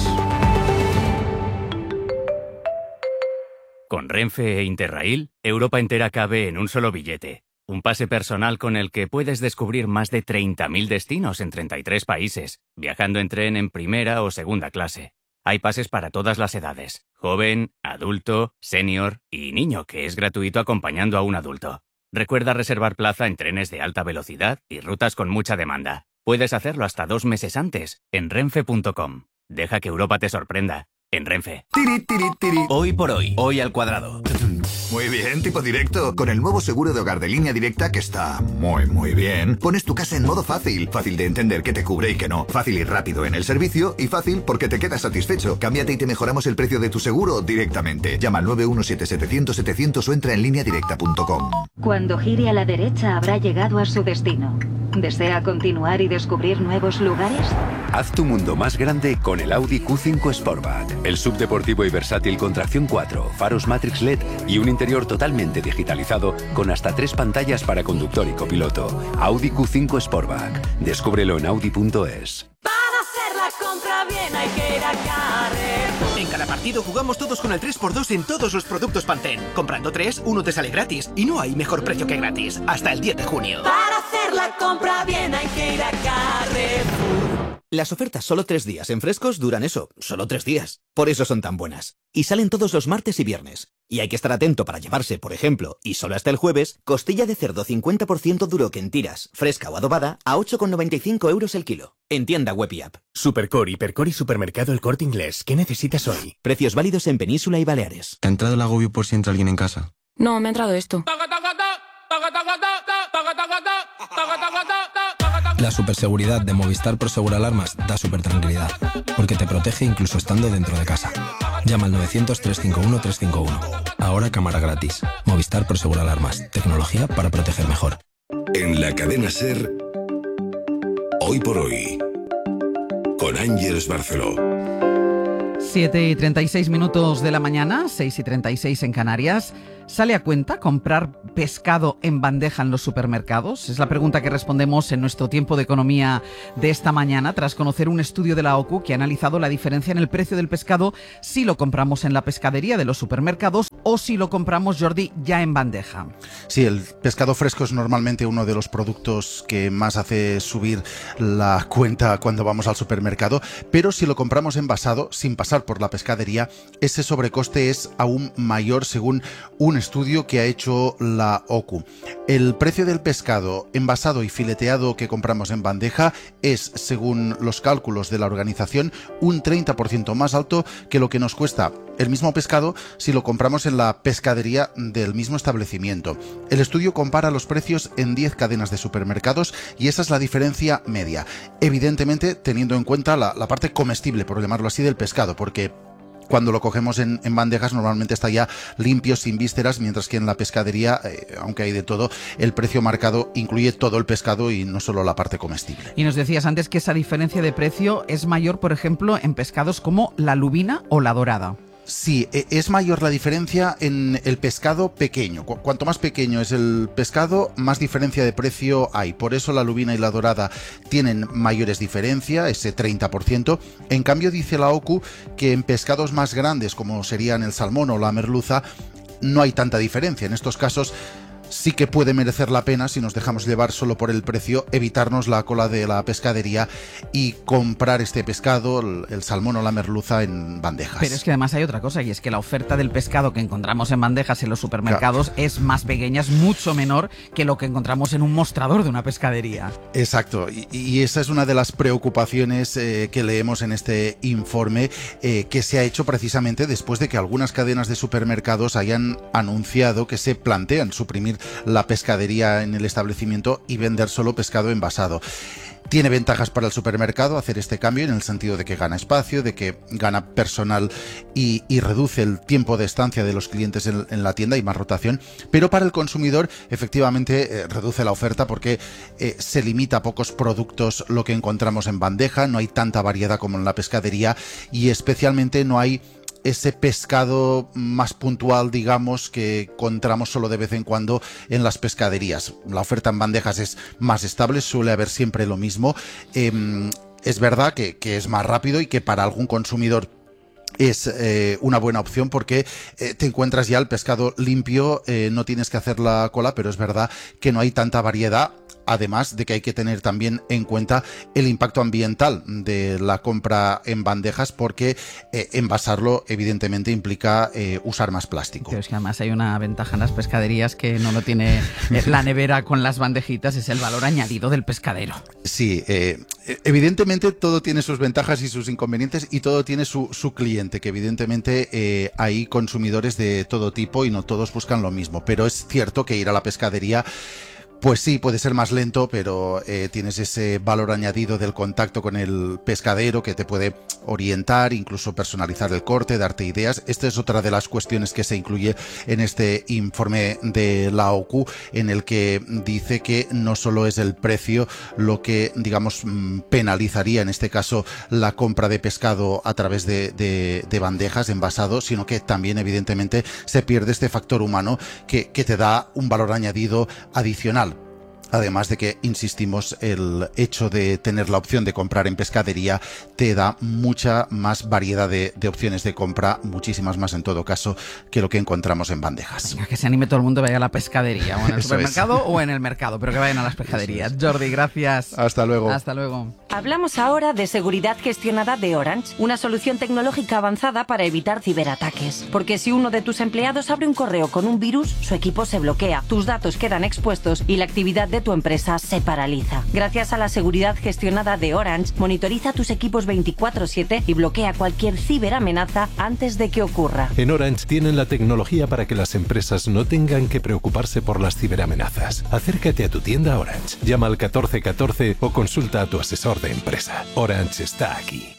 Con Renfe e Interrail, Europa entera cabe en un solo billete. Un pase personal con el que puedes descubrir más de 30.000 destinos en 33 países, viajando en tren en primera o segunda clase. Hay pases para todas las edades, joven, adulto, senior y niño, que es gratuito acompañando a un adulto. Recuerda reservar plaza en trenes de alta velocidad y rutas con mucha demanda. Puedes hacerlo hasta 2 meses antes en renfe.com. Deja que Europa te sorprenda. En Renfe. Tiri, tiri, tiri. Hoy por hoy, hoy al cuadrado. Muy bien, tipo directo. Con el nuevo seguro de hogar de Línea Directa, que está muy bien, pones tu casa en modo fácil. Fácil de entender qué te cubre y qué no. Fácil y rápido en el servicio y fácil porque te quedas satisfecho. Cámbiate y te mejoramos el precio de tu seguro directamente. Llama al 917-700-700 o entra en lineadirecta.com. Cuando gire a la derecha habrá llegado a su destino. ¿Desea continuar y descubrir nuevos lugares? Haz tu mundo más grande con el Audi Q5 Sportback. El subdeportivo y versátil con tracción 4, faros Matrix LED y un interior totalmente digitalizado con hasta 3 pantallas para conductor y copiloto. Audi Q5 Sportback. Descúbrelo en Audi.es. Para hacer la compra bien hay que ir a Carrefour. En cada partido jugamos todos con el 3x2 en todos los productos Pantene. Comprando 3, uno te sale gratis. Y no hay mejor precio que gratis. Hasta el 10 de junio. Para hacer la compra bien hay que ir a Carrefour. Las ofertas solo 3 días en Frescos duran eso, solo 3 días. Por eso son tan buenas. Y salen todos los martes y viernes. Y hay que estar atento para llevarse, por ejemplo, y solo hasta el jueves, costilla de cerdo 50% duro que en tiras, fresca o adobada, a 8,95 € el kilo. En tienda web y app. Supercor, Hipercor y Supermercado El Corte Inglés. ¿Qué necesitas hoy? Precios válidos en Península y Baleares. ¿Te ha entrado el agobio por si entra alguien en casa? No, me ha entrado esto. La superseguridad de Movistar Prosegur Alarmas da súper tranquilidad, porque te protege incluso estando dentro de casa. Llama al 900-351-351. Ahora cámara gratis. Movistar Prosegur Alarmas. Tecnología para proteger mejor. En la cadena SER, Hoy por Hoy, con Ángeles Barceló. 7:36 de la mañana, 6:36 en Canarias. ¿Sale a cuenta comprar pescado en bandeja en los supermercados? Es la pregunta que respondemos en nuestro tiempo de economía de esta mañana, tras conocer un estudio de la OCU que ha analizado la diferencia en el precio del pescado si lo compramos en la pescadería de los supermercados o si lo compramos, Jordi, ya en bandeja. Sí, el pescado fresco es normalmente uno de los productos que más hace subir la cuenta cuando vamos al supermercado, pero si lo compramos envasado, sin pasar por la pescadería, ese sobrecoste es aún mayor según un estudio que ha hecho la OCU. El precio del pescado envasado y fileteado que compramos en bandeja es, según los cálculos de la organización, un 30% más alto que lo que nos cuesta el mismo pescado si lo compramos en la pescadería del mismo establecimiento. El estudio compara los precios en 10 cadenas de supermercados y esa es la diferencia media. Evidentemente, teniendo en cuenta la parte comestible, por llamarlo así, del pescado, porque cuando lo cogemos en bandejas normalmente está ya limpio, sin vísceras, mientras que en la pescadería, aunque hay de todo, el precio marcado incluye todo el pescado y no solo la parte comestible. Y nos decías antes que esa diferencia de precio es mayor, por ejemplo, en pescados como la lubina o la dorada. Sí, es mayor la diferencia en el pescado pequeño. Cuanto más pequeño es el pescado, más diferencia de precio hay. Por eso la lubina y la dorada tienen mayores diferencias, ese 30%. En cambio, dice la OCU que en pescados más grandes, como serían el salmón o la merluza, no hay tanta diferencia. En estos casos sí que puede merecer la pena, si nos dejamos llevar solo por el precio, evitarnos la cola de la pescadería y comprar este pescado, el salmón o la merluza, en bandejas. Pero es que además hay otra cosa, y es que la oferta del pescado que encontramos en bandejas en los supermercados es más pequeña, es mucho menor que lo que encontramos en un mostrador de una pescadería. Exacto, y esa es una de las preocupaciones que leemos en este informe, que se ha hecho precisamente después de que algunas cadenas de supermercados hayan anunciado que se plantean suprimir la pescadería en el establecimiento y vender solo pescado envasado. Tiene ventajas para el supermercado hacer este cambio, en el sentido de que gana espacio, de que gana personal y reduce el tiempo de estancia de los clientes en la tienda y más rotación, pero para el consumidor efectivamente reduce la oferta porque se limita a pocos productos lo que encontramos en bandeja, no hay tanta variedad como en la pescadería y especialmente no hay ese pescado más puntual, digamos, que encontramos solo de vez en cuando en las pescaderías. La oferta en bandejas es más estable, suele haber siempre lo mismo. Es verdad que es más rápido y que para algún consumidor es una buena opción porque te encuentras ya el pescado limpio, no tienes que hacer la cola, pero es verdad que no hay tanta variedad. Además de que hay que tener también en cuenta el impacto ambiental de la compra en bandejas, porque envasarlo evidentemente implica usar más plástico. Pero es que además hay una ventaja en las pescaderías que no lo tiene la nevera con las bandejitas, es el valor añadido del pescadero. Sí, evidentemente todo tiene sus ventajas y sus inconvenientes y todo tiene su cliente, que evidentemente hay consumidores de todo tipo y no todos buscan lo mismo, pero es cierto que ir a la pescadería, pues sí, puede ser más lento, pero tienes ese valor añadido del contacto con el pescadero que te puede orientar, incluso personalizar el corte, darte ideas. Esta es otra de las cuestiones que se incluye en este informe de la OCU, en el que dice que no solo es el precio lo que, digamos, penalizaría en este caso la compra de pescado a través de bandejas envasados, sino que también evidentemente se pierde este factor humano que te da un valor añadido adicional. Además de que, insistimos, el hecho de tener la opción de comprar en pescadería te da mucha más variedad de opciones de compra, muchísimas más en todo caso, que lo que encontramos en bandejas. Venga, que se anime todo el mundo, vaya a la pescadería, o en el supermercado o en el mercado, pero que vayan a las pescaderías. Jordi, gracias. Hasta luego. Hasta luego. Hablamos ahora de seguridad gestionada de Orange, una solución tecnológica avanzada para evitar ciberataques. Porque si uno de tus empleados abre un correo con un virus, su equipo se bloquea, tus datos quedan expuestos y la actividad de tu empresa se paraliza. Gracias a la seguridad gestionada de Orange, monitoriza tus equipos 24/7 y bloquea cualquier ciberamenaza antes de que ocurra. En Orange tienen la tecnología para que las empresas no tengan que preocuparse por las ciberamenazas. Acércate a tu tienda Orange, llama al 1414 o consulta a tu asesor de empresa. Orange está aquí.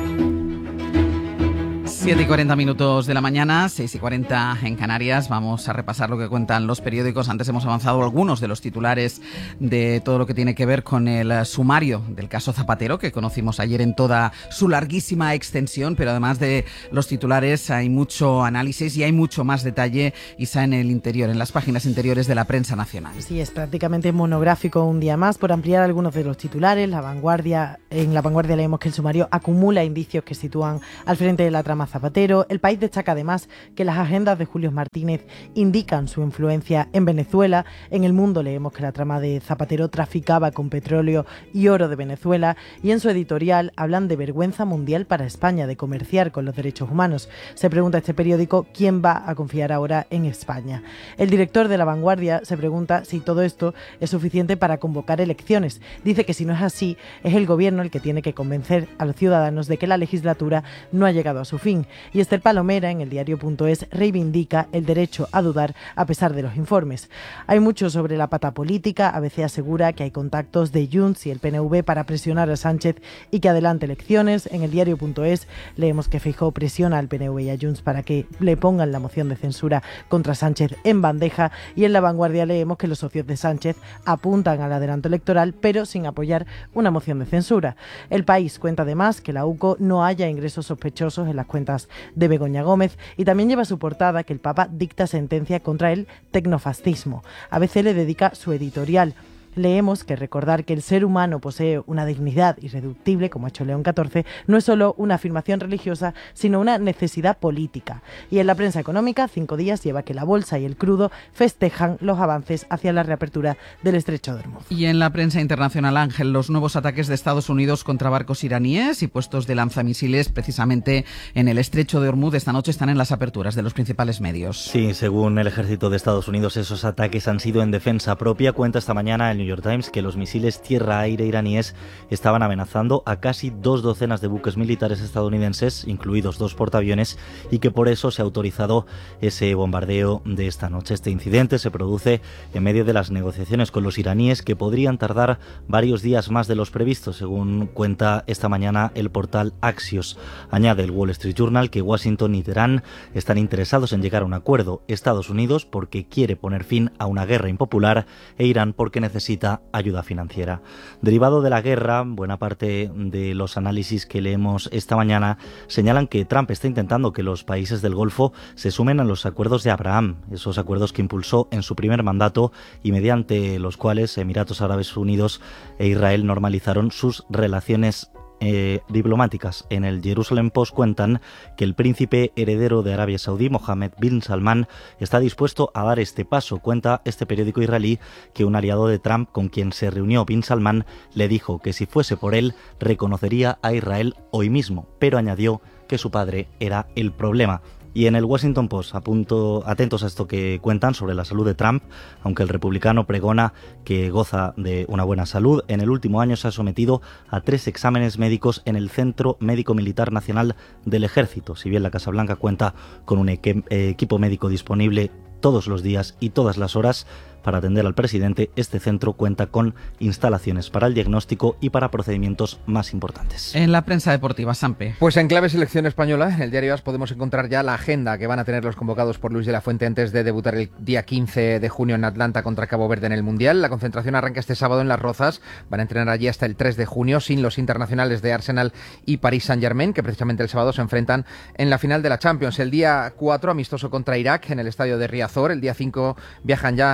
7:40 de la mañana, 6:40 en Canarias. Vamos a repasar lo que cuentan los periódicos. Antes hemos avanzado algunos de los titulares de todo lo que tiene que ver con el sumario del caso Zapatero, que conocimos ayer en toda su larguísima extensión, pero además de los titulares hay mucho análisis y hay mucho más detalle, Isa, en el interior, en las páginas interiores de la prensa nacional. Sí, es prácticamente monográfico un día más. Por ampliar algunos de los titulares, en La Vanguardia leemos que el sumario acumula indicios que sitúan al frente de la trama Zapatero. El País destaca además que las agendas de Julio Martínez indican su influencia en Venezuela. En El Mundo leemos que la trama de Zapatero traficaba con petróleo y oro de Venezuela, y en su editorial hablan de vergüenza mundial para España de comerciar con los derechos humanos. Se pregunta este periódico quién va a confiar ahora en España. El director de La Vanguardia se pregunta si todo esto es suficiente para convocar elecciones. Dice que si no es así, es el gobierno el que tiene que convencer a los ciudadanos de que la legislatura no ha llegado a su fin. Y Esther Palomera, en el diario.es, reivindica el derecho a dudar a pesar de los informes. Hay mucho sobre la pata política. ABC asegura que hay contactos de Junts y el PNV para presionar a Sánchez y que adelante elecciones. En el diario.es leemos que Feijóo presiona al PNV y a Junts para que le pongan la moción de censura contra Sánchez en bandeja. Y en La Vanguardia leemos que los socios de Sánchez apuntan al adelanto electoral, pero sin apoyar una moción de censura. El País cuenta además que la UCO no haya ingresos sospechosos en las cuentas de Begoña Gómez, y también lleva a su portada que el Papa dicta sentencia contra el tecnofascismo. ABC le dedica su editorial. Leemos que recordar que el ser humano posee una dignidad irreductible, como ha hecho León XIV, no es solo una afirmación religiosa, sino una necesidad política. Y en la prensa económica, 5 días lleva que la bolsa y el crudo festejan los avances hacia la reapertura del estrecho de Hormuz. Y en la prensa internacional, Ángel, los nuevos ataques de Estados Unidos contra barcos iraníes y puestos de lanzamisiles precisamente en el estrecho de Hormuz esta noche están en las aperturas de los principales medios. Sí, según el ejército de Estados Unidos, esos ataques han sido en defensa propia. Cuenta esta mañana el New York Times que los misiles tierra-aire iraníes estaban amenazando a casi 2 docenas de buques militares estadounidenses, incluidos 2 portaaviones, y que por eso se ha autorizado ese bombardeo de esta noche. Este incidente se produce en medio de las negociaciones con los iraníes, que podrían tardar varios días más de los previstos, según cuenta esta mañana el portal Axios. Añade el Wall Street Journal que Washington y Teherán están interesados en llegar a un acuerdo. Estados Unidos porque quiere poner fin a una guerra impopular e Irán porque necesita ayuda financiera. Derivado de la guerra, buena parte de los análisis que leemos esta mañana señalan que Trump está intentando que los países del Golfo se sumen a los acuerdos de Abraham, esos acuerdos que impulsó en su primer mandato y mediante los cuales Emiratos Árabes Unidos e Israel normalizaron sus relaciones diplomáticas. En el Jerusalem Post cuentan que el príncipe heredero de Arabia Saudí, Mohammed bin Salman, está dispuesto a dar este paso. Cuenta este periódico israelí que un aliado de Trump con quien se reunió bin Salman le dijo que si fuese por él reconocería a Israel hoy mismo, pero añadió que su padre era el problema. Y en el Washington Post, atentos a esto que cuentan sobre la salud de Trump, aunque el republicano pregona que goza de una buena salud, en el último año se ha sometido a 3 exámenes médicos en el Centro Médico Militar Nacional del Ejército. Si bien la Casa Blanca cuenta con un equipo médico disponible todos los días y todas las horas para atender al presidente, este centro cuenta con instalaciones para el diagnóstico y para procedimientos más importantes. En la prensa deportiva, Sampe. Pues en clave selección española, en el diario AS podemos encontrar ya la agenda que van a tener los convocados por Luis de la Fuente antes de debutar el día 15 de junio en Atlanta contra Cabo Verde en el Mundial. La concentración arranca este sábado en Las Rozas. Van a entrenar allí hasta el 3 de junio sin los internacionales de Arsenal y Paris Saint-Germain, que precisamente el sábado se enfrentan en la final de la Champions. El día 4, amistoso contra Irak en el estadio de Riazor. El día 5 viajan ya con los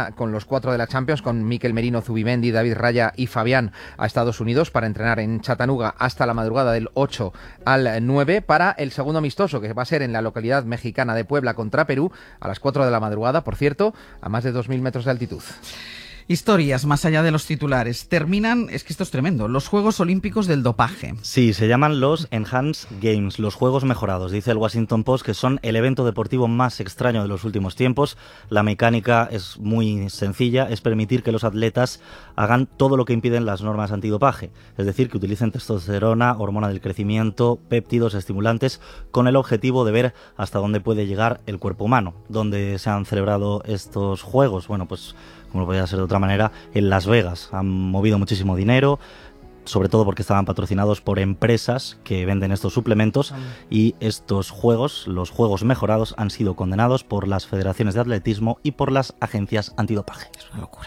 los 4 de la Champions, con Mikel Merino, Zubimendi, David Raya y Fabián, a Estados Unidos para entrenar en Chattanooga hasta la madrugada del 8 al 9 para el segundo amistoso, que va a ser en la localidad mexicana de Puebla contra Perú a las 4 de la madrugada, por cierto, a más de 2.000 metros de altitud. Historias más allá de los titulares. Terminan, es que esto es tremendo, los Juegos Olímpicos del dopaje. Sí, se llaman los Enhanced Games, los Juegos Mejorados. Dice el Washington Post que son el evento deportivo más extraño de los últimos tiempos. La mecánica es muy sencilla, es permitir que los atletas hagan todo lo que impiden las normas antidopaje. Es decir, que utilicen testosterona, hormona del crecimiento, péptidos, estimulantes, con el objetivo de ver hasta dónde puede llegar el cuerpo humano. ¿Dónde se han celebrado estos Juegos? Bueno, pues como no podía ser de otra manera, en Las Vegas. Han movido muchísimo dinero, sobre todo porque estaban patrocinados por empresas que venden estos suplementos, y estos juegos, los Juegos Mejorados, han sido condenados por las federaciones de atletismo y por las agencias antidopaje. Es una locura.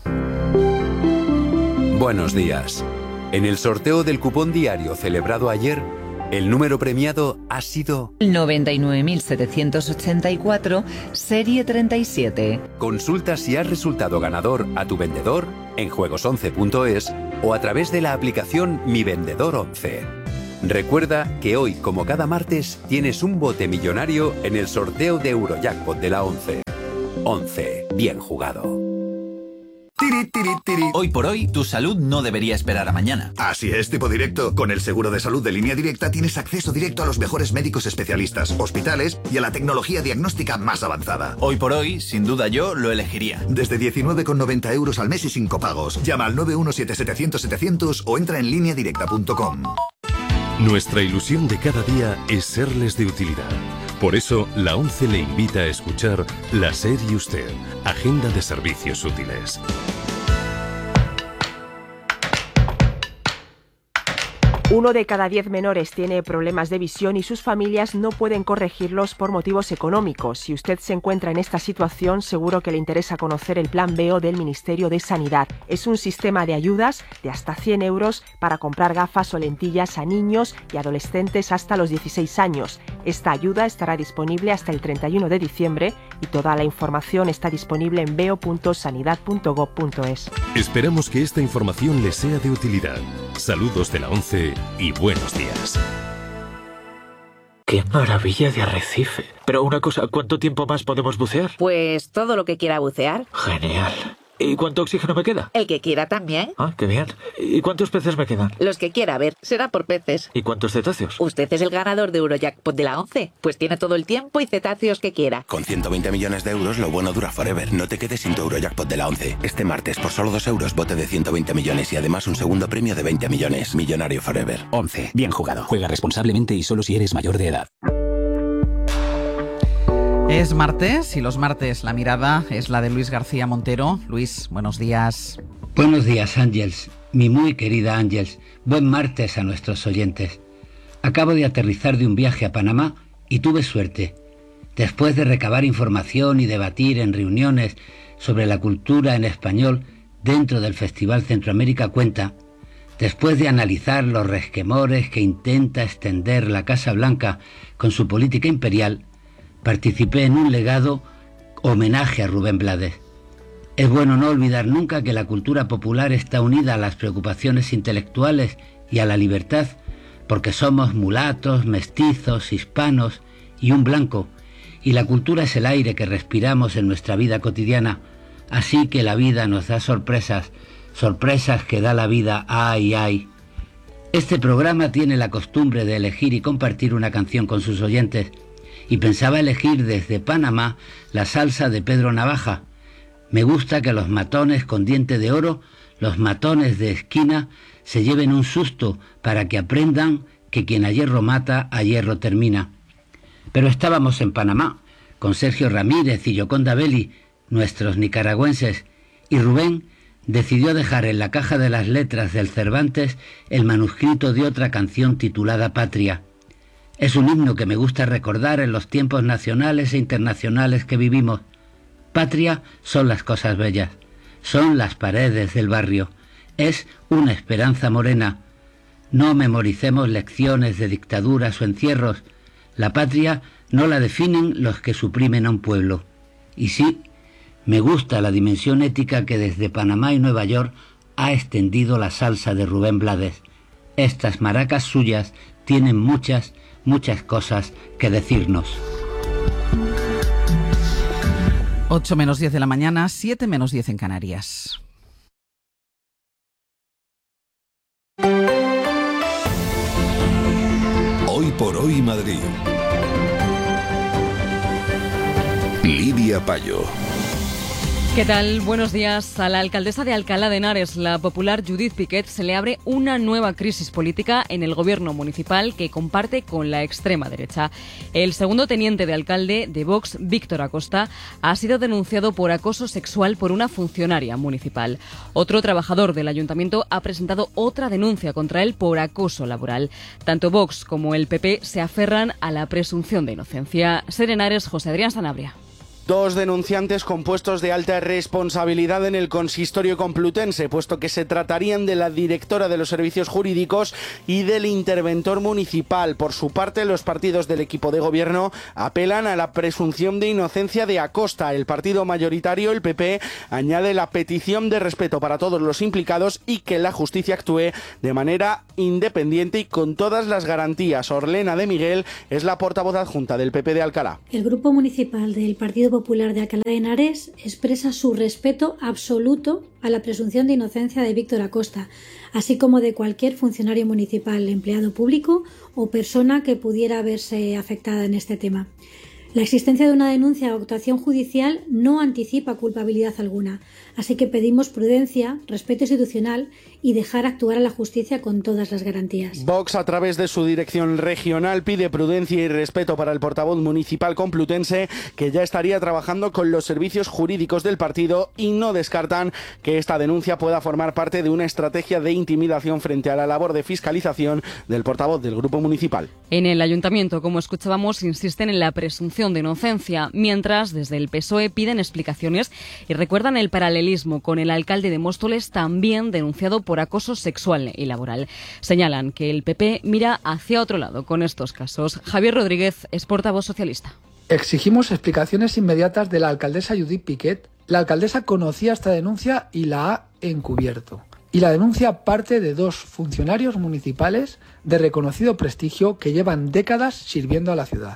Buenos días. En el sorteo del cupón diario celebrado ayer, el número premiado ha sido 99.784, serie 37. Consulta si has resultado ganador a tu vendedor en juegos11.es o a través de la aplicación Mi Vendedor 11. Recuerda que hoy, como cada martes, tienes un bote millonario en el sorteo de Eurojackpot de la 11. 11. Bien jugado. Hoy por hoy, tu salud no debería esperar a mañana. Así es, Tipo Directo. Con el seguro de salud de Línea Directa tienes acceso directo a los mejores médicos especialistas, hospitales y a la tecnología diagnóstica más avanzada. Hoy por hoy, sin duda yo lo elegiría. Desde 19,90 euros al mes y sin copagos. Llama al 917-700-700 o entra en lineadirecta.com. Nuestra ilusión de cada día es serles de utilidad. Por eso, la ONCE le invita a escuchar La SER y Usted, Agenda de Servicios Útiles. Uno de cada 10 menores tiene problemas de visión y sus familias no pueden corregirlos por motivos económicos. Si usted se encuentra en esta situación, seguro que le interesa conocer el Plan BEO del Ministerio de Sanidad. Es un sistema de ayudas de hasta 100 euros para comprar gafas o lentillas a niños y adolescentes hasta los 16 años. Esta ayuda estará disponible hasta el 31 de diciembre y toda la información está disponible en beo.sanidad.gov.es. Esperamos que esta información les sea de utilidad. Saludos de la ONCE y buenos días. ¡Qué maravilla de arrecife! Pero una cosa, ¿cuánto tiempo más podemos bucear? Pues todo lo que quiera bucear. Genial. ¿Y cuánto oxígeno me queda? El que quiera también. Ah, qué bien. ¿Y cuántos peces me quedan? Los que quiera, a ver, será por peces. ¿Y cuántos cetáceos? Usted es el ganador de Eurojackpot de la 11. Pues tiene todo el tiempo y cetáceos que quiera. Con 120 millones de euros, lo bueno dura forever. No te quedes sin tu Eurojackpot de la 11. Este martes, por solo 2 euros, bote de 120 millones y además un segundo premio de 20 millones. Millonario forever. 11. Bien jugado. Juega responsablemente y solo si eres mayor de edad. Es martes y los martes la mirada es la de Luis García Montero. Luis, buenos días. Buenos días, Ángels. Mi muy querida Ángels. Buen martes a nuestros oyentes. Acabo de aterrizar de un viaje a Panamá y tuve suerte. Después de recabar información y debatir en reuniones sobre la cultura en español dentro del Festival Centroamérica Cuenta, después de analizar los resquemores que intenta extender la Casa Blanca con su política imperial, participé en un legado homenaje a Rubén Blades. Es bueno no olvidar nunca que la cultura popular está unida a las preocupaciones intelectuales y a la libertad, porque somos mulatos, mestizos, hispanos y un blanco, y la cultura es el aire que respiramos en nuestra vida cotidiana, así que la vida nos da sorpresas, sorpresas que da la vida, ay, ay. Este programa tiene la costumbre de elegir y compartir una canción con sus oyentes, y pensaba elegir desde Panamá la salsa de Pedro Navaja. Me gusta que los matones con diente de oro, los matones de esquina, se lleven un susto para que aprendan que quien a hierro mata, a hierro termina. Pero estábamos en Panamá, con Sergio Ramírez y Yoconda Belli, nuestros nicaragüenses, y Rubén decidió dejar en la caja de las letras del Cervantes el manuscrito de otra canción titulada Patria. Es un himno que me gusta recordar en los tiempos nacionales e internacionales que vivimos. Patria son las cosas bellas, son las paredes del barrio, es una esperanza morena. No memoricemos lecciones de dictaduras o encierros. La patria no la definen los que suprimen a un pueblo. Y sí, Me gusta la dimensión ética que desde Panamá y Nueva York ha extendido la salsa de Rubén Blades. Estas maracas suyas tienen muchas cosas que decirnos. 8 menos 10 de la mañana, 7 menos 10 en Canarias. Hoy por hoy Madrid. Lidia Payo. ¿Qué tal? Buenos días. A la alcaldesa de Alcalá de Henares, la popular Judith Piquet, se le abre una nueva crisis política en el gobierno municipal que comparte con la extrema derecha. El segundo teniente de alcalde de Vox, Víctor Acosta, ha sido denunciado por acoso sexual por una funcionaria municipal. Otro trabajador del ayuntamiento ha presentado otra denuncia contra él por acoso laboral. Tanto Vox como el PP se aferran a la presunción de inocencia. Ser Henares, José Adrián Sanabria. Dos denunciantes con puestos de alta responsabilidad en el consistorio complutense, puesto que se tratarían de la directora de los servicios jurídicos y del interventor municipal. Por su parte, los partidos del equipo de gobierno apelan a la presunción de inocencia de Acosta. El partido mayoritario, el PP, añade la petición de respeto para todos los implicados y que la justicia actúe de manera independiente y con todas las garantías. Orlena de Miguel es la portavoz adjunta del PP de Alcalá. El grupo municipal del Partido Popular de Alcalá de Henares expresa su respeto absoluto a la presunción de inocencia de Víctor Acosta, así como de cualquier funcionario municipal, empleado público o persona que pudiera verse afectada en este tema. La existencia de una denuncia o actuación judicial no anticipa culpabilidad alguna, así que pedimos prudencia, respeto institucional y dejar actuar a la justicia con todas las garantías. Vox, a través de su dirección regional, pide prudencia y respeto para el portavoz municipal complutense, que ya estaría trabajando con los servicios jurídicos del partido, y no descartan que esta denuncia pueda formar parte de una estrategia de intimidación frente a la labor de fiscalización del portavoz del grupo municipal. En el ayuntamiento, como escuchábamos, insisten en la presunción de inocencia, mientras desde el PSOE piden explicaciones y recuerdan el paralelismo con el alcalde de Móstoles, también denunciado por acoso sexual y laboral. Señalan que el PP mira hacia otro lado con estos casos. Javier Rodríguez es portavoz socialista. Exigimos explicaciones inmediatas de la alcaldesa Judith Piquet. La alcaldesa conocía esta denuncia y la ha encubierto. Y la denuncia parte de dos funcionarios municipales de reconocido prestigio que llevan décadas sirviendo a la ciudad.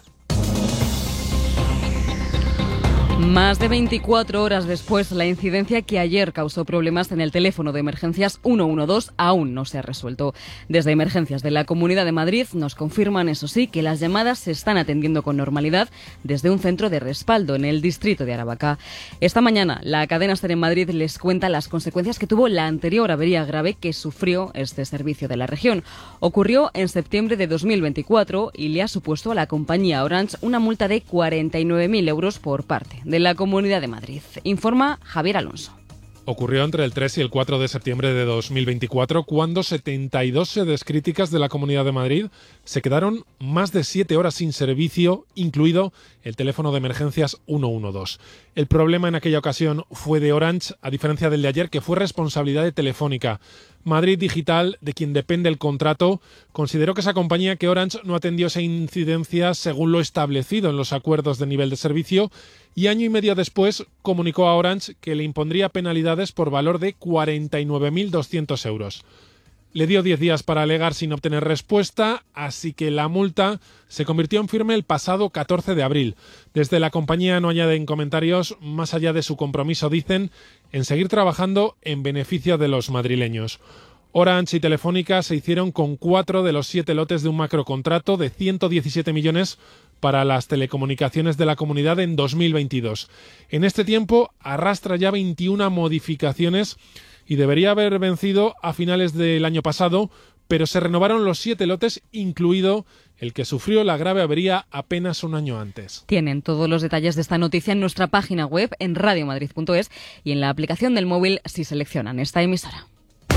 Más de 24 horas después, la incidencia que ayer causó problemas en el teléfono de emergencias 112 aún no se ha resuelto. Desde Emergencias de la Comunidad de Madrid nos confirman, eso sí, que las llamadas se están atendiendo con normalidad desde un centro de respaldo en el distrito de Aravaca. Esta mañana, la cadena SER en Madrid les cuenta las consecuencias que tuvo la anterior avería grave que sufrió este servicio de la región. Ocurrió en septiembre de 2024 y le ha supuesto a la compañía Orange una multa de 49.000 euros por parte de la Comunidad de Madrid. Informa Javier Alonso. Ocurrió entre el 3 y el 4 de septiembre de 2024, cuando 72 sedes críticas de la Comunidad de Madrid se quedaron más de 7 horas sin servicio, incluido el teléfono de emergencias 112. El problema en aquella ocasión fue de Orange, a diferencia del de ayer, que fue responsabilidad de Telefónica. Madrid Digital, de quien depende el contrato, consideró que esa compañía, que Orange, no atendió esa incidencia según lo establecido en los acuerdos de nivel de servicio, y año y medio después comunicó a Orange que le impondría penalidades por valor de 49.200 euros. Le dio 10 días para alegar sin obtener respuesta, así que la multa se convirtió en firme el pasado 14 de abril. Desde la compañía no añaden comentarios, más allá de su compromiso, dicen, en seguir trabajando en beneficio de los madrileños. Orange y Telefónica se hicieron con 4 de los 7 lotes de un macrocontrato de 117 millones para las telecomunicaciones de la comunidad en 2022. En este tiempo arrastra ya 21 modificaciones y debería haber vencido a finales del año pasado, pero se renovaron los 7 lotes, incluido el que sufrió la grave avería apenas un año antes. Tienen todos los detalles de esta noticia en nuestra página web, en radiomadrid.es, y en la aplicación del móvil si seleccionan esta emisora.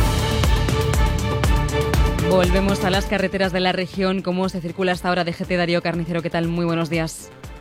Volvemos a las carreteras de la región. ¿Cómo se circula hasta ahora? DGT Darío Carnicero, ¿qué tal? Muy buenos días.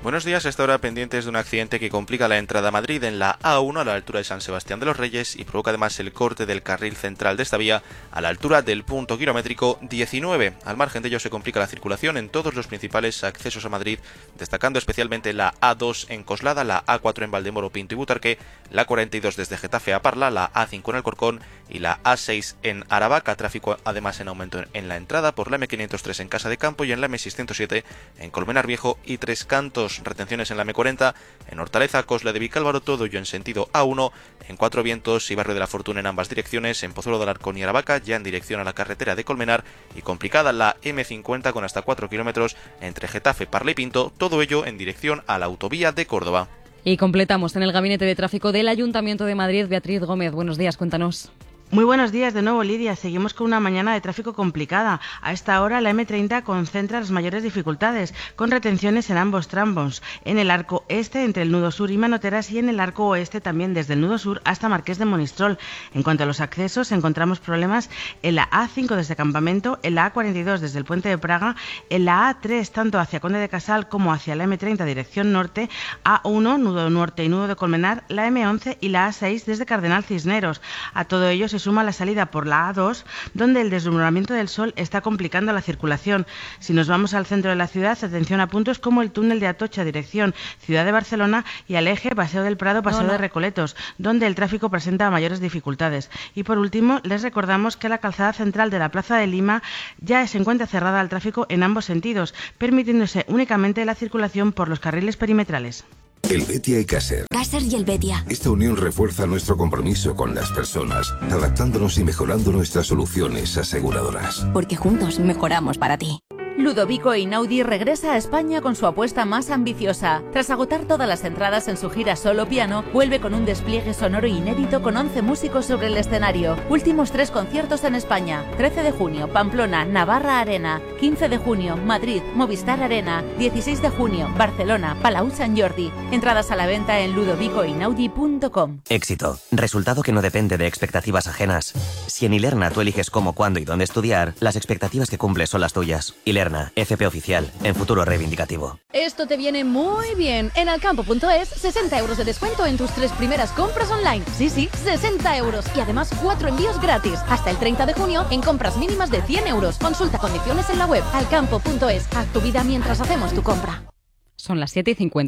Buenos días, a esta hora pendientes de un accidente que complica la entrada a Madrid en la A1 a la altura de San Sebastián de los Reyes y provoca además el corte del carril central de esta vía a la altura del punto kilométrico 19. Al margen de ello se complica la circulación en todos los principales accesos a Madrid, destacando especialmente la A2 en Coslada, la A4 en Valdemoro, Pinto y Butarque, la 42 desde Getafe a Parla, la A5 en Alcorcón y la A6 en Aravaca. Tráfico además en aumento en la entrada por la M503 en Casa de Campo y en la M607 en Colmenar Viejo y Tres Cantos. Retenciones en la M40 en Hortaleza, Cosla de Vicálvaro, todo ello en sentido A1, en Cuatro Vientos y Barrio de la Fortuna en ambas direcciones, en Pozuelo de Alarcón y Aravaca, ya en dirección a la carretera de Colmenar, y complicada la M50 con hasta 4 kilómetros entre Getafe, Parla y Pinto, todo ello en dirección a la autovía de Córdoba. Y completamos en el Gabinete de Tráfico del Ayuntamiento de Madrid. Beatriz Gómez, buenos días, cuéntanos. Muy buenos días de nuevo, Lidia. Seguimos con una mañana de tráfico complicada. A esta hora la M30 concentra las mayores dificultades, con retenciones en ambos tramos. En el arco este, entre el nudo sur y Manoteras, y en el arco oeste también desde el nudo sur hasta Marqués de Monistrol. En cuanto a los accesos, encontramos problemas en la A5 desde Campamento, en la A42 desde el Puente de Praga, en la A3 tanto hacia Conde de Casal como hacia la M30 dirección norte, A1, nudo norte y nudo de Colmenar, la M11 y la A6 desde Cardenal Cisneros. A todo ello se suma la salida por la A2, donde el deslumbramiento del sol está complicando la circulación. Si nos vamos al centro de la ciudad, atención a puntos como el túnel de Atocha, dirección Ciudad de Barcelona, y al eje Paseo del Prado, Paseo de Recoletos, donde el tráfico presenta mayores dificultades. Y por último, les recordamos que la calzada central de la Plaza de Lima ya se encuentra cerrada al tráfico en ambos sentidos, permitiéndose únicamente la circulación por los carriles perimetrales. Helvetia y Caser. Caser y Helvetia. Esta unión refuerza nuestro compromiso con las personas, adaptándonos y mejorando nuestras soluciones aseguradoras. Porque juntos mejoramos para ti. Ludovico Einaudi regresa a España con su apuesta más ambiciosa. Tras agotar todas las entradas en su gira solo piano, vuelve con un despliegue sonoro inédito con 11 músicos sobre el escenario. Últimos 3 conciertos en España: 13 de junio, Pamplona, Navarra Arena; 15 de junio, Madrid, Movistar Arena; 16 de junio, Barcelona, Palau Sant Jordi. Entradas a la venta en ludovicoeinaudi.com. Éxito. Resultado que no depende de expectativas ajenas. Si en Ilerna tú eliges cómo, cuándo y dónde estudiar, las expectativas que cumples son las tuyas. Ilerna, FP Oficial, en futuro reivindicativo. Esto te viene muy bien. En alcampo.es, 60 euros de descuento en tus 3 primeras compras online. Sí, 60 euros. Y además 4 envíos gratis. Hasta el 30 de junio en compras mínimas de 100 euros. Consulta condiciones en la web. Alcampo.es. Haz tu vida mientras hacemos tu compra. Son las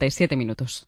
7:57.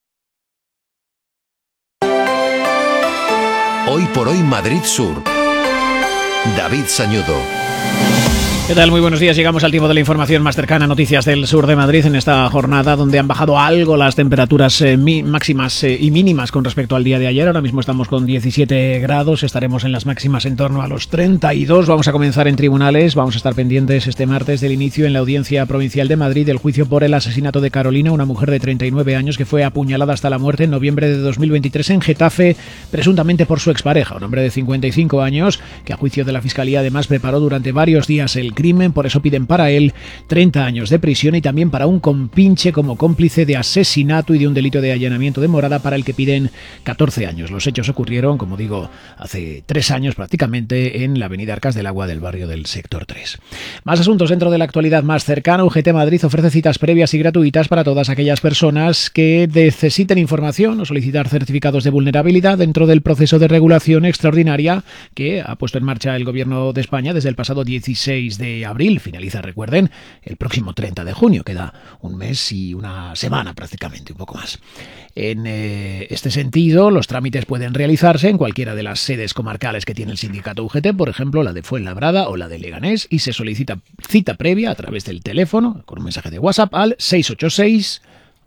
Hoy por hoy Madrid Sur. David Sañudo. ¿Qué tal? Muy buenos días. Llegamos al tiempo de la información más cercana. Noticias del sur de Madrid en esta jornada donde han bajado algo las temperaturas máximas y mínimas con respecto al día de ayer. Ahora mismo estamos con 17 grados. Estaremos en las máximas en torno a los 32. Vamos a comenzar en tribunales. Vamos a estar pendientes este martes del inicio en la Audiencia Provincial de Madrid del juicio por el asesinato de Carolina, una mujer de 39 años que fue apuñalada hasta la muerte en noviembre de 2023 en Getafe, presuntamente por su expareja, un hombre de 55 años que a juicio de la Fiscalía además preparó durante varios días el crimen. Por eso piden para él 30 años de prisión y también para un compinche como cómplice de asesinato y de un delito de allanamiento de morada para el que piden 14 años. Los hechos ocurrieron, como digo, hace 3 años prácticamente en la avenida Arcas del Agua del barrio del Sector 3. Más asuntos dentro de la actualidad más cercana. UGT Madrid ofrece citas previas y gratuitas para todas aquellas personas que necesiten información o solicitar certificados de vulnerabilidad dentro del proceso de regulación extraordinaria que ha puesto en marcha el Gobierno de España desde el pasado 16 de abril. Finaliza, recuerden, el próximo 30 de junio. Queda un mes y una semana prácticamente, un poco más. En este sentido, los trámites pueden realizarse en cualquiera de las sedes comarcales que tiene el sindicato UGT, por ejemplo, la de Fuenlabrada o la de Leganés, y se solicita cita previa a través del teléfono, con un mensaje de WhatsApp al 686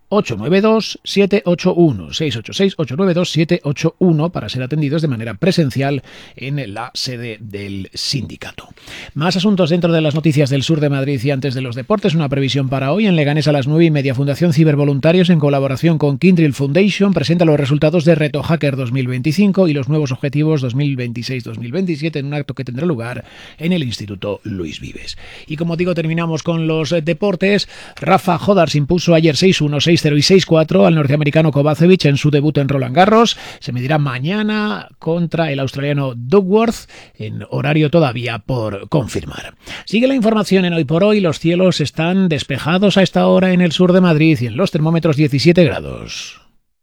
892-781, 686-892-781 para ser atendidos de manera presencial en la sede del sindicato. Más asuntos dentro de las noticias del sur de Madrid y antes de los deportes. Una previsión para hoy en Leganés a las 9:30. Fundación Cibervoluntarios en colaboración con Kindrill Foundation presenta los resultados de Reto Hacker 2025 y los nuevos objetivos 2026-2027 en un acto que tendrá lugar en el Instituto Luis Vives. Y como digo, terminamos con los deportes. Rafa Jodar se impuso ayer 6-1, 6-0 6-0 y 6-4 al norteamericano Kovacevic en su debut en Roland Garros. Se medirá mañana contra el australiano Duckworth en horario todavía por confirmar. Sigue la información en Hoy por Hoy. Los cielos están despejados a esta hora en el sur de Madrid y en los termómetros 17 grados.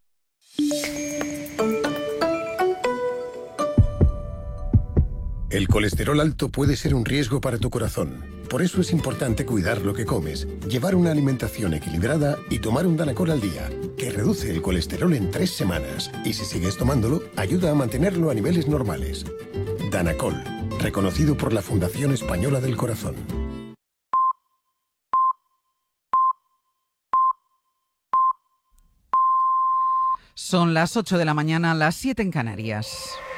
El colesterol alto puede ser un riesgo para tu corazón. Por eso es importante cuidar lo que comes, llevar una alimentación equilibrada y tomar un Danacol al día, que reduce el colesterol en 3 semanas. Y si sigues tomándolo, ayuda a mantenerlo a niveles normales. Danacol, reconocido por la Fundación Española del Corazón. Son las 8 de la mañana, las 7 en Canarias.